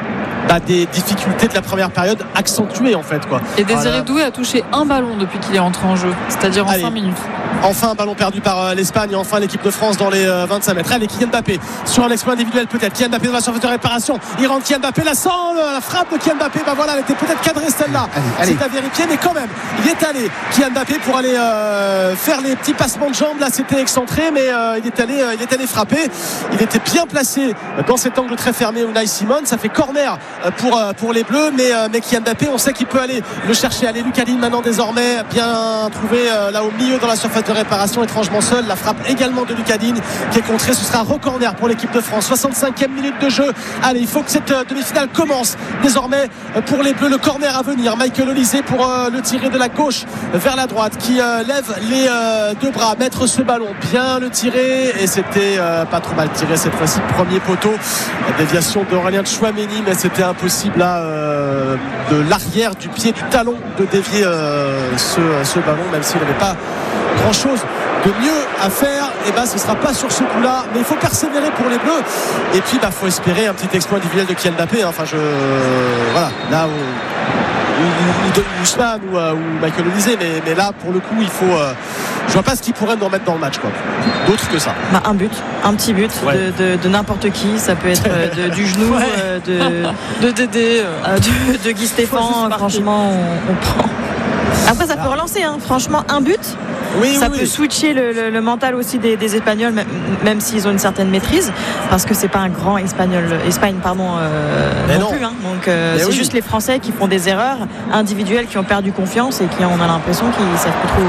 bah, des difficultés de la première période accentuées en fait quoi. Et Désiré voilà. Doué a touché un ballon depuis qu'il est entré en jeu, c'est-à-dire en Allez. cinq minutes. Enfin un ballon perdu par euh, l'Espagne, enfin l'équipe de France dans les euh, vingt-cinq mètres. Allez, Kylian Mbappé sur un exploit individuel peut-être. Kylian Mbappé dans la surface de réparation. Il rentre Kylian Mbappé, la sent, la frappe de Kylian Mbappé. Bah voilà, elle était peut-être cadrée celle-là. Allez, allez. C'est à vérifier, mais quand même, il est allé Kylian Mbappé pour aller euh, faire les petits passements de jambes. Là, c'était excentré, mais euh, il est allé, euh, il est allé frapper. Il était bien placé dans cet angle très fermé. Unai Simon, ça fait corner pour euh, pour les Bleus, mais euh, mais Kylian Mbappé, on sait qu'il peut aller le chercher. Allez, Lucas Digne maintenant désormais bien trouvé euh, là au milieu dans la surface de réparation, étrangement seul. La frappe également de Lucas Digne qui est contrée. Ce sera re-corner pour l'équipe de France. soixante-cinquième minute de jeu. Allez, il faut que cette euh, demi-finale commence désormais euh, pour les Bleus. Le corner à venir. Michael Olise pour euh, le tirer de la gauche vers la droite, qui euh, lève les euh, deux bras, mettre ce ballon, bien le tirer, et c'était euh, pas trop mal tiré cette fois-ci. Premier poteau, la déviation d'Aurélien Tchouaméni, mais c'était impossible là euh, de l'arrière du pied du talon de dévier euh, ce, ce ballon, même s'il n'avait pas grand chose de mieux à faire. Et ben ce sera pas sur ce coup là, mais il faut persévérer pour les Bleus, et puis bah faut espérer un petit exploit individuel de Kylian Mbappé. Enfin je voilà, là où ou de Ousmane ou, euh, ou Michael Olise, mais, mais là pour le coup il faut euh, je vois pas ce qu'il pourrait nous remettre dans le match quoi, d'autre que ça. Bah, un but, un petit but ouais. de, de, de n'importe qui, ça peut être de, du genou, ouais. euh, de, de Dédé, euh, de, de Guy Stéphane. Franchement on, on prend. Après ça peut relancer hein. Franchement un but oui, ça oui, peut oui. switcher le, le, le mental aussi des, des Espagnols, même, même s'ils ont une certaine maîtrise, parce que c'est pas un grand Espagnol, Espagne pardon euh, non, non plus hein. Donc euh, c'est oui. juste les Français qui font des erreurs individuelles, qui ont perdu confiance et qui on a l'impression qu'ils savent plus trop